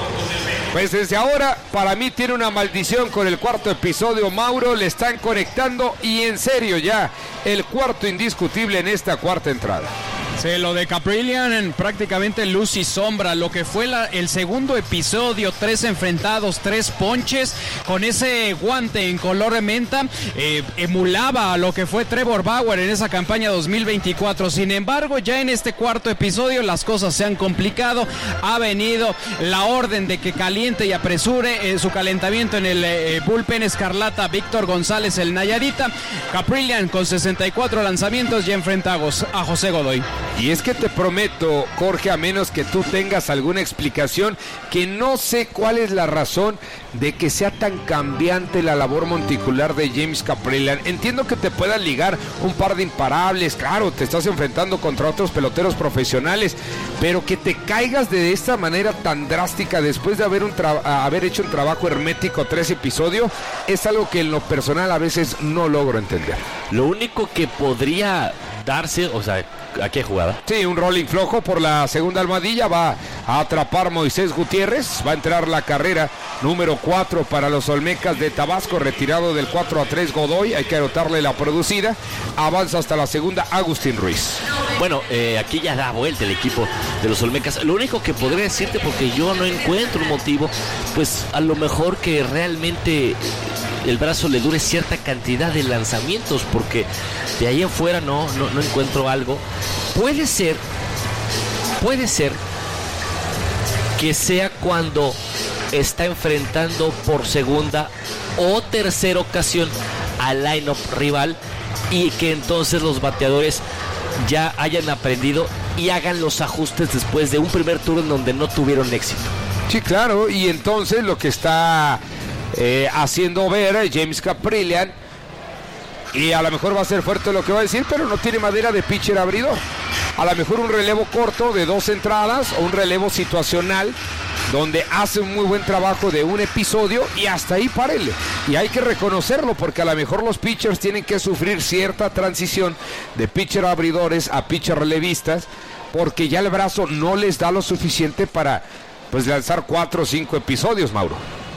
Pues desde ahora, para mí tiene una maldición con el cuarto episodio, Mauro. Le están conectando y en serio ya el cuarto indiscutible en esta cuarta entrada. Sí, lo de Caprillian en prácticamente luz y sombra, lo que fue la, el segundo episodio, tres enfrentados, tres ponches, con ese guante en color menta, eh, emulaba a lo que fue Trevor Bauer en esa campaña dos mil veinticuatro. Sin embargo, ya en este cuarto episodio las cosas se han complicado, ha venido la orden de que caliente y apresure eh, su calentamiento en el eh, bullpen escarlata Víctor González, el Nayarita. Caprillian con sesenta y cuatro lanzamientos ya enfrenta a José Godoy. Y es que te prometo, Jorge, a menos que tú tengas alguna explicación, que no sé cuál es la razón de que sea tan cambiante la labor monticular de James Caprillian. Entiendo que te puedan ligar un par de imparables, claro, te estás enfrentando contra otros peloteros profesionales, pero que te caigas de esta manera tan drástica después de haber, un tra- haber hecho un trabajo hermético tres episodios, es algo que en lo personal a veces no logro entender. Lo único que podría darse, o sea, ¿a qué jugada? Sí, un rolling flojo por la segunda almohadilla, va a atrapar Moisés Gutiérrez, va a entrar la carrera número cuatro para los Olmecas de Tabasco, retirado del cuatro a tres Godoy, hay que anotarle la producida, avanza hasta la segunda Agustín Ruiz. Bueno, eh, aquí ya da vuelta el equipo de los Olmecas. Lo único que podría decirte, porque yo no encuentro un motivo, pues a lo mejor que realmente el brazo le dure cierta cantidad de lanzamientos, porque de ahí en fuera no, no, no encuentro algo. Puede ser, puede ser que sea cuando está enfrentando por segunda o tercera ocasión al line-up rival y que entonces los bateadores ya hayan aprendido y hagan los ajustes después de un primer turno en donde no tuvieron éxito. Sí, claro, y entonces lo que está eh, haciendo ver James Caprillian, y a lo mejor va a ser fuerte lo que va a decir, pero no tiene madera de pitcher abridor. A lo mejor un relevo corto de dos entradas o un relevo situacional donde hace un muy buen trabajo de un episodio y hasta ahí párele. Y hay que reconocerlo, porque a lo mejor los pitchers tienen que sufrir cierta transición de pitcher abridores a pitcher relevistas, porque ya el brazo no les da lo suficiente para pues lanzar cuatro o cinco episodios, Mauro.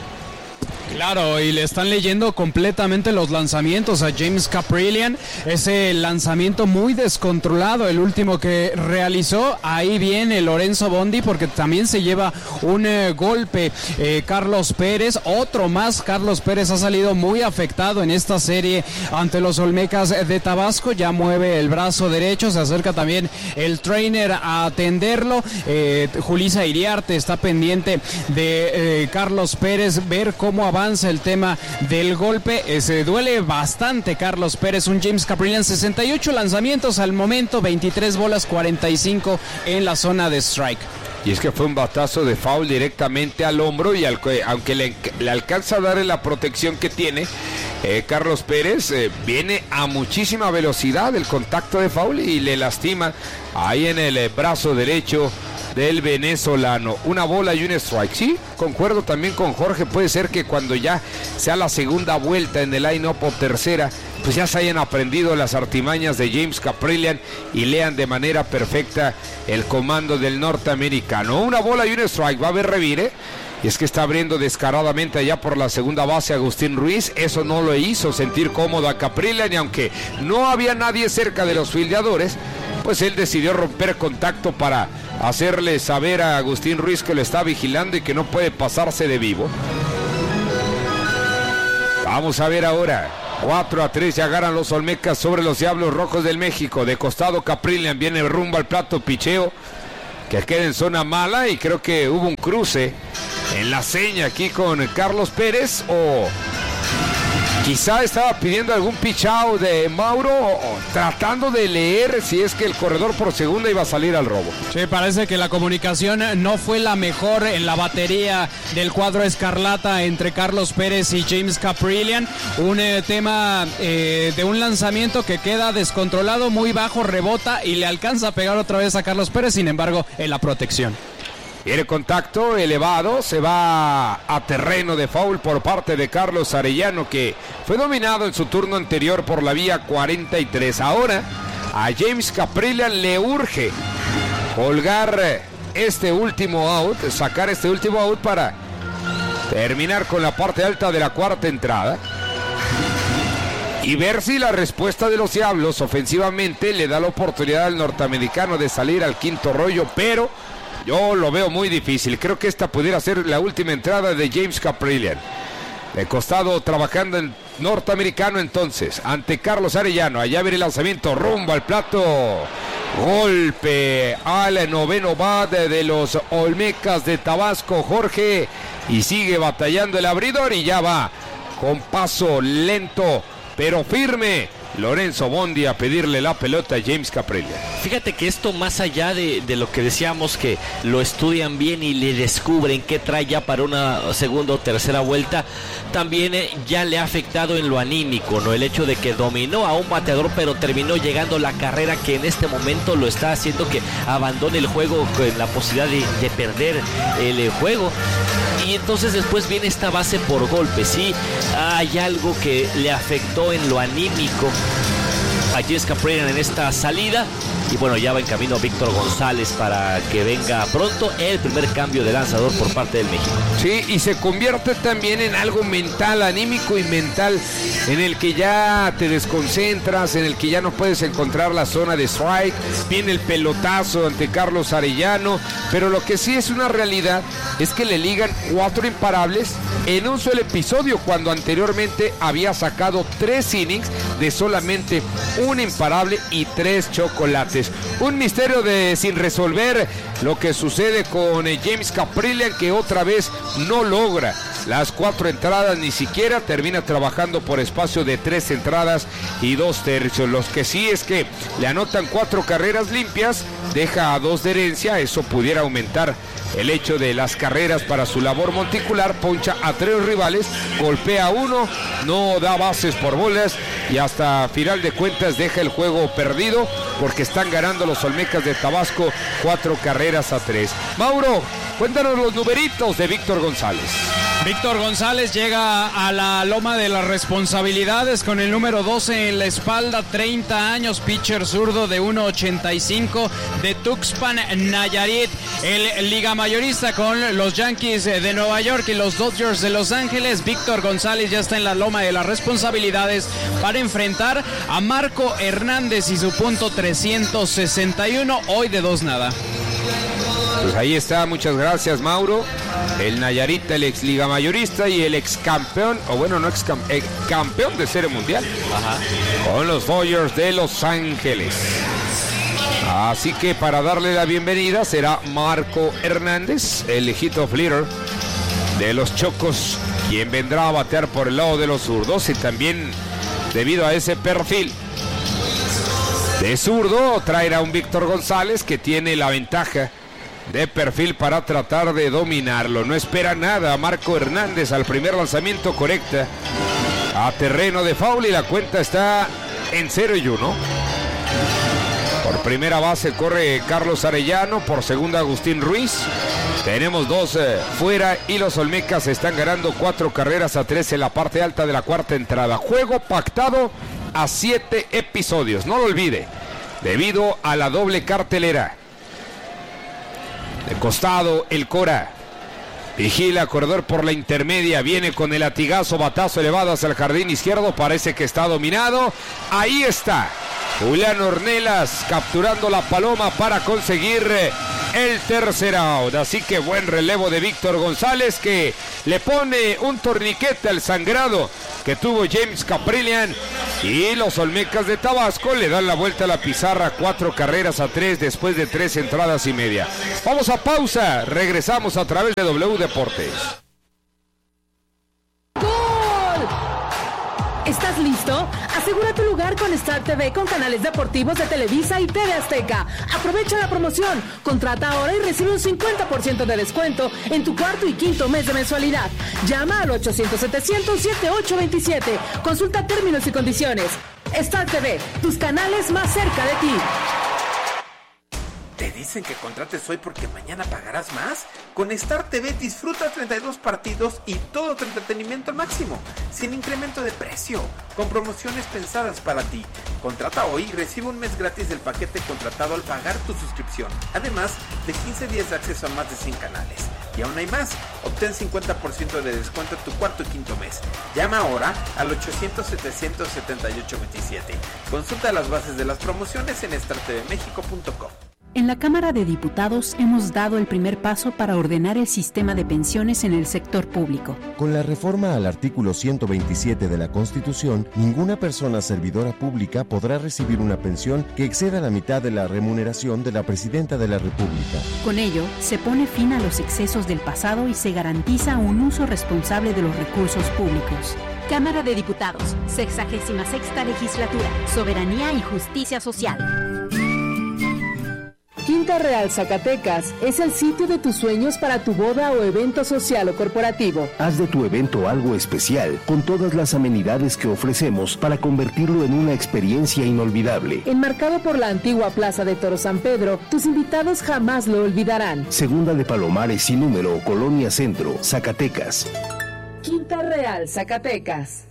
Claro, y le están leyendo completamente los lanzamientos a James Caprillian. Ese lanzamiento muy descontrolado, el último que realizó. Ahí viene Lorenzo Bondi, porque también se lleva un eh, golpe eh, Carlos Pérez. Otro más, Carlos Pérez ha salido muy afectado en esta serie ante los Olmecas de Tabasco. Ya mueve el brazo derecho, se acerca también el trainer a atenderlo. Eh, Julissa Iriarte está pendiente de eh, Carlos Pérez, ver cómo avanza el tema del golpe. Eh, se duele bastante Carlos Pérez. Un James Caprillian, sesenta y ocho lanzamientos al momento, veintitrés bolas, cuarenta y cinco en la zona de strike. Y es que fue un batazo de foul directamente al hombro y al, aunque le, le alcanza a darle la protección que tiene, eh, Carlos Pérez eh, viene a muchísima velocidad el contacto de foul y le lastima ahí en el eh, brazo derecho del venezolano. Una bola y un strike. Sí, concuerdo también con Jorge. Puede ser que cuando ya sea la segunda vuelta en el line-up o tercera, pues ya se hayan aprendido las artimañas de James Kaprielian y lean de manera perfecta el comando del norteamericano. Una bola y un strike. Va a haber revire. Y es que está abriendo descaradamente allá por la segunda base Agustín Ruiz. Eso no lo hizo sentir cómodo a Kaprielian, y aunque no había nadie cerca de los fildeadores, pues él decidió romper contacto para hacerle saber a Agustín Ruiz que lo está vigilando y que no puede pasarse de vivo. Vamos a ver ahora. cuatro a tres ya ganan los Olmecas sobre los Diablos Rojos del México. De costado Kaprielian viene rumbo al plato picheo, que queda en zona mala, y creo que hubo un cruce en la seña aquí con Carlos Pérez, o quizá estaba pidiendo algún pitch out de Mauro, o, o tratando de leer si es que el corredor por segunda iba a salir al robo. Sí, parece que la comunicación no fue la mejor en la batería del cuadro escarlata entre Carlos Pérez y James Kaprielian. Un eh, tema eh, de un lanzamiento que queda descontrolado, muy bajo, rebota y le alcanza a pegar otra vez a Carlos Pérez, sin embargo, en la protección. Quiere contacto elevado, se va a terreno de foul por parte de Carlos Arellano, que fue dominado en su turno anterior por la vía cuarenta y tres. Ahora a James Kaprielian le urge colgar este último out, sacar este último out para terminar con la parte alta de la cuarta entrada y ver si la respuesta de los Diablos ofensivamente le da la oportunidad al norteamericano de salir al quinto rollo, pero yo lo veo muy difícil. Creo que esta pudiera ser la última entrada de James Kaprielian. De costado trabajando el norteamericano entonces, ante Carlos Arellano. Allá viene el lanzamiento rumbo al plato. Golpe al noveno bat de los Olmecas de Tabasco, Jorge. Y sigue batallando el abridor y ya va con paso lento pero firme Lorenzo Bondi a pedirle la pelota a James Kaprielian. Fíjate que esto, más allá de, de lo que decíamos, que lo estudian bien y le descubren qué trae ya para una segunda o tercera vuelta, también eh, ya le ha afectado en lo anímico, ¿no? El hecho de que dominó a un bateador, pero terminó llegando la carrera que en este momento lo está haciendo que abandone el juego con la posibilidad de, de perder el eh, juego. Y entonces después viene esta base por golpe. Sí, hay algo que le afectó en lo anímico a James Kaprielian en esta salida. Y bueno, ya va en camino Víctor González para que venga pronto el primer cambio de lanzador por parte del México. Sí, y se convierte también en algo mental, anímico y mental, en el que ya te desconcentras, en el que ya no puedes encontrar la zona de strike. Viene el pelotazo ante Carlos Arellano, pero lo que sí es una realidad es que le ligan cuatro imparables en un solo episodio, cuando anteriormente había sacado tres innings de solamente un imparable y tres chocolates. Un misterio de sin resolver lo que sucede con eh, James Kaprielian, que otra vez no logra las cuatro entradas, ni siquiera termina trabajando por espacio de tres entradas y dos tercios. Los que sí es que le anotan cuatro carreras limpias, deja a dos de herencia. Eso pudiera aumentar el hecho de las carreras para su labor monticular. Poncha a tres rivales, golpea a uno, no da bases por bolas y hasta final de cuentas deja el juego perdido, porque están ganando los Olmecas de Tabasco cuatro carreras a tres. Mauro, cuéntanos los numeritos de Víctor González. Víctor González llega a la loma de las responsabilidades con el número doce en la espalda, treinta años, pitcher zurdo de uno ochenta y cinco de Tuxpan, Nayarit. El liga mayorista con los Yankees de Nueva York y los Dodgers de Los Ángeles. Víctor González ya está en la loma de las responsabilidades para enfrentar a Marco Hernández y su punto trescientos sesenta y uno, hoy de dos nada. Pues ahí está, muchas gracias, Mauro. El Nayarita, el ex liga mayorista y el ex campeón, o bueno, no ex campeón, campeón de Serie Mundial. Ajá. Con los Dodgers de Los Ángeles. Así que para darle la bienvenida será Marco Hernández, el hit of leader de los Chocos, quien vendrá a batear por el lado de los zurdos. Y también, debido a ese perfil de zurdo, traerá un Víctor González que tiene la ventaja de perfil para tratar de dominarlo. No espera nada Marco Hernández al primer lanzamiento, correcta a terreno de foul y la cuenta está en cero y uno. Por primera base corre Carlos Arellano, por segunda Agustín Ruiz. Tenemos dos eh, fuera y los Olmecas están ganando cuatro carreras a tres en la parte alta de la cuarta entrada. Juego pactado a siete episodios, no lo olvide, debido a la doble cartelera. De costado el Cora. Vigila, corredor por la intermedia. Viene con el latigazo, batazo elevado hacia el jardín izquierdo. Parece que está dominado. Ahí está Julián Ornelas capturando la paloma para conseguir el tercer out. Así que buen relevo de Víctor González, que le pone un torniquete al sangrado que tuvo James Caprillian. Y los Olmecas de Tabasco le dan la vuelta a la pizarra, cuatro carreras a tres después de tres entradas y media. Vamos a pausa, regresamos a través de W Deportes. ¿Estás listo? Asegura tu lugar con Star T V con canales deportivos de Televisa y T V Azteca. Aprovecha la promoción. Contrata ahora y recibe un cincuenta por ciento de descuento en tu cuarto y quinto mes de mensualidad. Llama al ochocientos setecientos setenta y ocho veintisiete. Consulta términos y condiciones. Star T V, tus canales más cerca de ti. ¿Te dicen que contrates hoy porque mañana pagarás más? Con Star T V disfruta treinta y dos partidos y todo tu entretenimiento al máximo, sin incremento de precio, con promociones pensadas para ti. Contrata hoy y recibe un mes gratis del paquete contratado al pagar tu suscripción, además de quince días de acceso a más de cien canales. Y aún hay más, obtén cincuenta por ciento de descuento en tu cuarto y quinto mes. Llama ahora al ochocientos setecientos setenta y ocho veintisiete. Consulta las bases de las promociones en star t v mexico punto com. En la Cámara de Diputados hemos dado el primer paso para ordenar el sistema de pensiones en el sector público. Con la reforma al artículo ciento veintisiete de la Constitución, ninguna persona servidora pública podrá recibir una pensión que exceda la mitad de la remuneración de la Presidenta de la República. Con ello, se pone fin a los excesos del pasado y se garantiza un uso responsable de los recursos públicos. Cámara de Diputados, sexagésima sexta legislatura, Soberanía y Justicia Social. Quinta Real Zacatecas es el sitio de tus sueños para tu boda o evento social o corporativo. Haz de tu evento algo especial con todas las amenidades que ofrecemos para convertirlo en una experiencia inolvidable. Enmarcado por la antigua Plaza de Toro San Pedro, tus invitados jamás lo olvidarán. Segunda de Palomares sin número, Colonia Centro, Zacatecas. Quinta Real Zacatecas.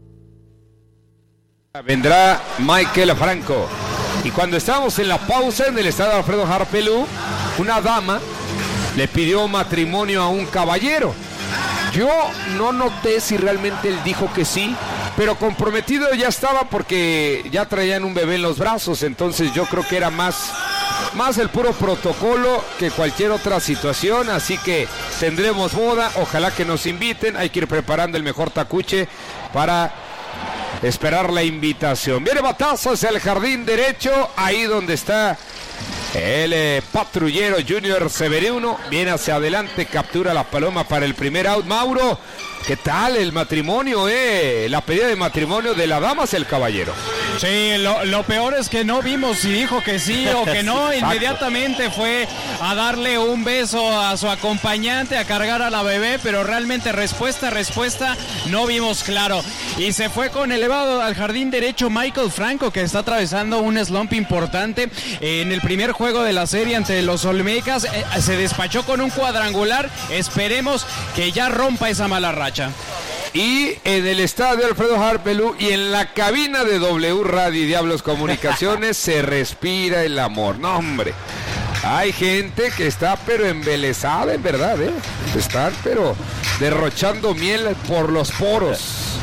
Vendrá Michael Franco. Y cuando estábamos en la pausa en el estadio Alfredo Harpelú, una dama le pidió matrimonio a un caballero. Yo no noté si realmente él dijo que sí, pero comprometido ya estaba porque ya traían un bebé en los brazos. Entonces yo creo que era más, más el puro protocolo que cualquier otra situación. Así que tendremos boda, ojalá que nos inviten. Hay que ir preparando el mejor tacuche para esperar la invitación. Viene batazo hacia el jardín derecho, ahí donde está el eh, patrullero Junior Severino. Viene hacia adelante, captura la paloma para el primer out. Mauro, ¿qué tal el matrimonio, eh? La pedida de matrimonio de la dama hacia el caballero. Sí, lo, lo peor es que no vimos si dijo que sí o que no. Inmediatamente fue a darle un beso a su acompañante, a cargar a la bebé, pero realmente respuesta, respuesta, no vimos claro. Y se fue con elevado al jardín derecho Michael Franco, que está atravesando un slump importante en el primer juego de la serie ante los Olmecas. Eh, se despachó con un cuadrangular. Esperemos que ya rompa esa mala racha. Y en el estadio Alfredo Harpelú y en la cabina de W Radio y Diablos Comunicaciones se respira el amor. No, hombre, hay gente que está pero embelesada, en verdad, ¿eh? Están pero derrochando miel por los poros.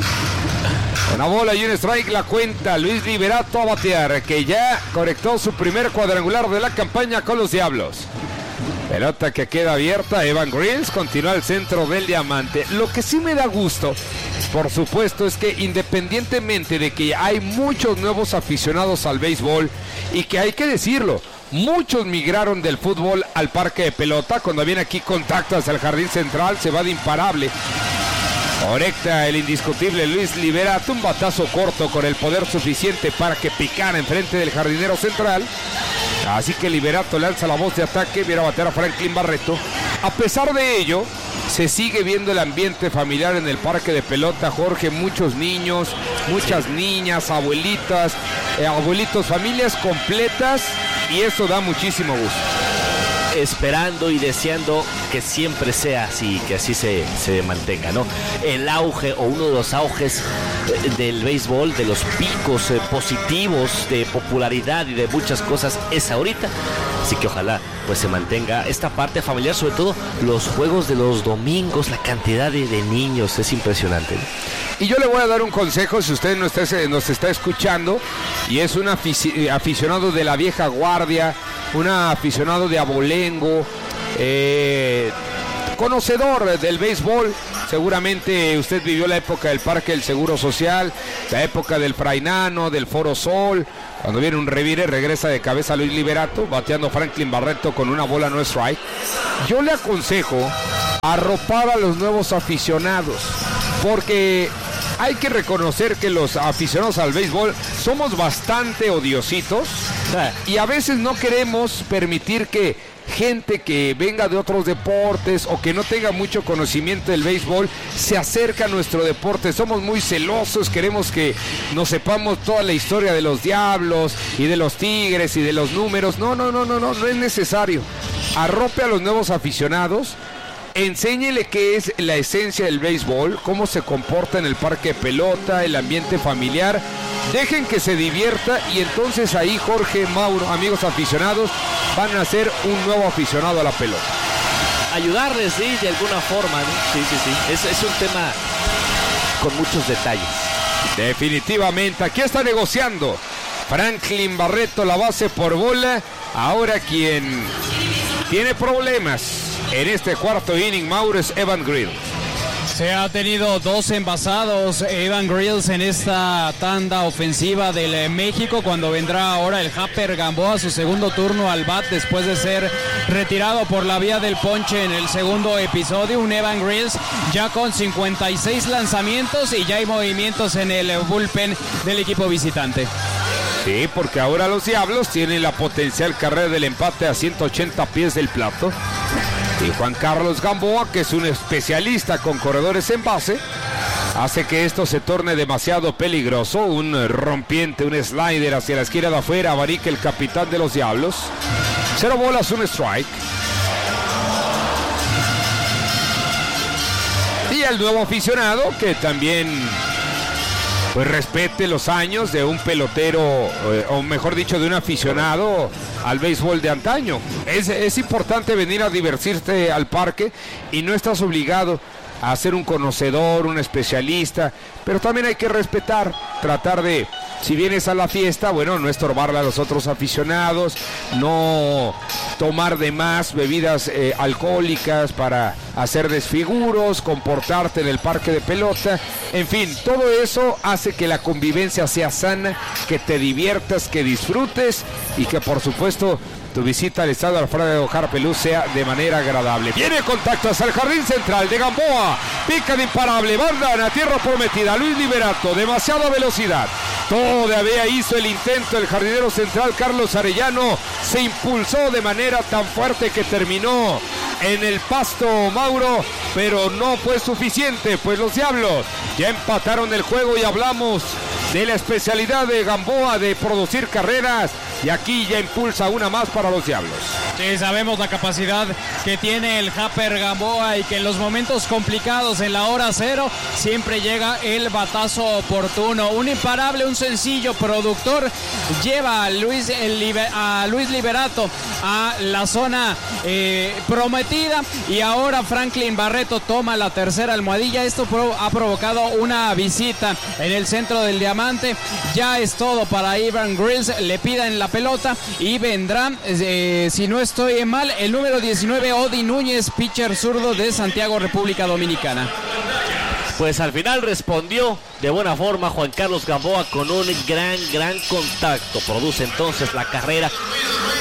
Una bola y un strike, la cuenta. Luis Liberato a batear, que ya conectó su primer cuadrangular de la campaña con los Diablos. Pelota que queda abierta. Evan Grills continúa al centro del diamante. Lo que sí me da gusto, por supuesto, es que independientemente de que hay muchos nuevos aficionados al béisbol y que hay que decirlo, muchos migraron del fútbol al parque de pelota. Cuando viene aquí contacto hacia el jardín central, se va de imparable. Conecta el indiscutible Luis Liberato, un batazo corto con el poder suficiente para que picara enfrente del jardinero central. Así que Liberato lanza la voz de ataque, viene a bater a Franklin Barreto. A pesar de ello, se sigue viendo el ambiente familiar en el parque de pelota, Jorge. Muchos niños, muchas niñas, abuelitas, eh, abuelitos, familias completas, y eso da muchísimo gusto. Esperando y deseando que siempre sea así, que así se, se mantenga, ¿no? El auge o uno de los auges eh, del béisbol, de los picos eh, positivos de popularidad y de muchas cosas es ahorita. Así que ojalá pues se mantenga esta parte familiar, sobre todo los juegos de los domingos, la cantidad de, de niños es impresionante, ¿no? Y yo le voy a dar un consejo si usted nos está, nos está escuchando y es un afici- aficionado de la vieja guardia, un aficionado de abolengo, eh, conocedor del béisbol. Seguramente usted vivió la época del Parque del Seguro Social, la época del Frainano, del Foro Sol. Cuando viene un revire, regresa de cabeza Luis Liberato, bateando Franklin Barreto con una bola no strike. Yo le aconsejo arropar a los nuevos aficionados, porque hay que reconocer que los aficionados al béisbol somos bastante odiositos y a veces no queremos permitir que gente que venga de otros deportes o que no tenga mucho conocimiento del béisbol se acerca a nuestro deporte. Somos muy celosos, queremos que nos sepamos toda la historia de los Diablos y de los Tigres y de los números. No, no, no, no, no, no es necesario. Arrope a los nuevos aficionados, enséñele qué es la esencia del béisbol, cómo se comporta en el parque de pelota, el ambiente familiar. Dejen que se divierta y entonces ahí Jorge, Mauro, amigos aficionados, van a ser un nuevo aficionado a la pelota. Ayudarles, sí, de alguna forma, ¿no? Sí, sí, sí. Es, es un tema con muchos detalles. Definitivamente. Aquí está negociando Franklin Barreto la base por bola. Ahora quien tiene problemas en este cuarto inning, Mauro, es Evan Grills. Se ha tenido dos envasados Evan Grills en esta tanda ofensiva del México, cuando vendrá ahora el Happer Gamboa, su segundo turno al bat después de ser retirado por la vía del ponche en el segundo episodio. Un Evan Grills ya con cincuenta y seis lanzamientos y ya hay movimientos en el bullpen del equipo visitante. Sí, porque ahora los Diablos tienen la potencial carrera del empate a ciento ochenta pies del plato. Y Juan Carlos Gamboa, que es un especialista con corredores en base, hace que esto se torne demasiado peligroso. Un rompiente, un slider hacia la esquina de afuera, abarica el capitán de los Diablos. Cero bolas, un strike. Y el nuevo aficionado, que también pues respete los años de un pelotero, eh, o mejor dicho, de un aficionado al béisbol de antaño. Es, es importante venir a divertirte al parque y no estás obligado a ser un conocedor, un especialista, pero también hay que respetar, tratar de, si vienes a la fiesta, bueno, no estorbarle a los otros aficionados, no tomar de más bebidas eh, alcohólicas para hacer desfiguros, comportarte en el parque de pelota, en fin, todo eso hace que la convivencia sea sana, que te diviertas, que disfrutes y que por supuesto tu visita al estadio Alfredo Harpelú sea de manera agradable. Viene contacto hacia el jardín central de Gamboa. Pica de imparable. Mandan a tierra prometida. Luis Liberato. Demasiada velocidad. Todavía hizo el intento el jardinero central Carlos Arellano. Se impulsó de manera tan fuerte que terminó en el pasto, Mauro, pero no fue suficiente, pues los Diablos ya empataron el juego y hablamos de la especialidad de Gamboa de producir carreras y aquí ya impulsa una más para los Diablos. Sí, sabemos la capacidad que tiene el Happer Gamboa y que en los momentos complicados, en la hora cero, siempre llega el batazo oportuno. Un imparable, un sencillo productor lleva a Luis, el Liber, a Luis Liberato a la zona eh, prometida y ahora Franklin Barreto toma la tercera almohadilla. Esto pro, ha provocado una visita en el centro del diamante. Ya es todo para Evan Grills. Le piden la pelota y vendrá, eh, si no estoy mal, el número diecinueve, Odi Núñez, pitcher zurdo de Santiago, República Dominicana. Pues al final respondió de buena forma Juan Carlos Gamboa con un gran, gran contacto. Produce entonces la carrera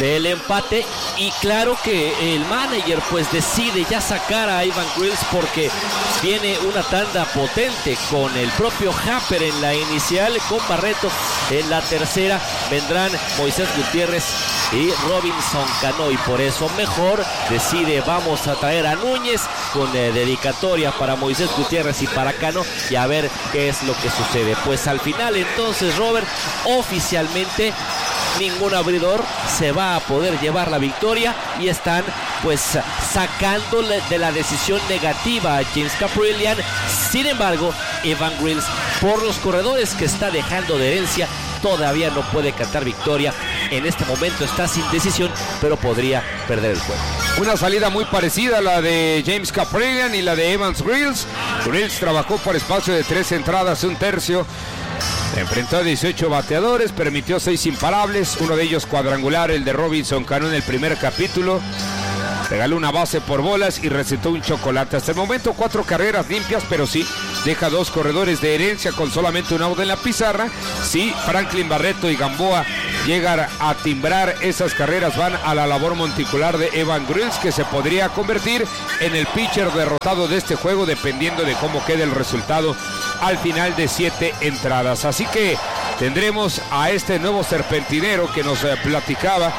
del empate. Y claro que el manager pues decide ya sacar a Evan Grills porque viene una tanda potente con el propio Happer en la inicial, con Barreto en la tercera. Vendrán Moisés Gutiérrez y Robinson Cano, y por eso mejor decide vamos a traer a Núñez con eh, dedicatoria para Moisés Gutiérrez y para Cano, y a ver qué es lo que sucede. Pues al final entonces, Robert, oficialmente ningún abridor se va a poder llevar la victoria y están pues sacando de la decisión negativa a James Kaprielian. Sin embargo, Evan Grills, por los corredores que está dejando de herencia, todavía no puede cantar victoria. En este momento está sin decisión, pero podría perder el juego. Una salida muy parecida a la de James Kaprielian y la de Evans Grills. Grills trabajó por espacio de tres entradas, un tercio. Enfrentó a dieciocho bateadores, permitió seis imparables, uno de ellos cuadrangular, el de Robinson Cano en el primer capítulo. Regaló una base por bolas y recetó un chocolate. Hasta el momento cuatro carreras limpias, pero sí deja dos corredores de herencia con solamente un out en la pizarra. Sí, Franklin Barreto y Gamboa llegan a timbrar esas carreras, van a la labor monticular de Evan Grills, que se podría convertir en el pitcher derrotado de este juego dependiendo de cómo quede el resultado al final de siete entradas. Así que tendremos a este nuevo serpentinero que nos eh, platicaba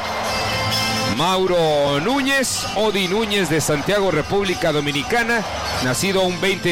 Mauro Núñez, Odi Núñez, de Santiago, República Dominicana, nacido un veinte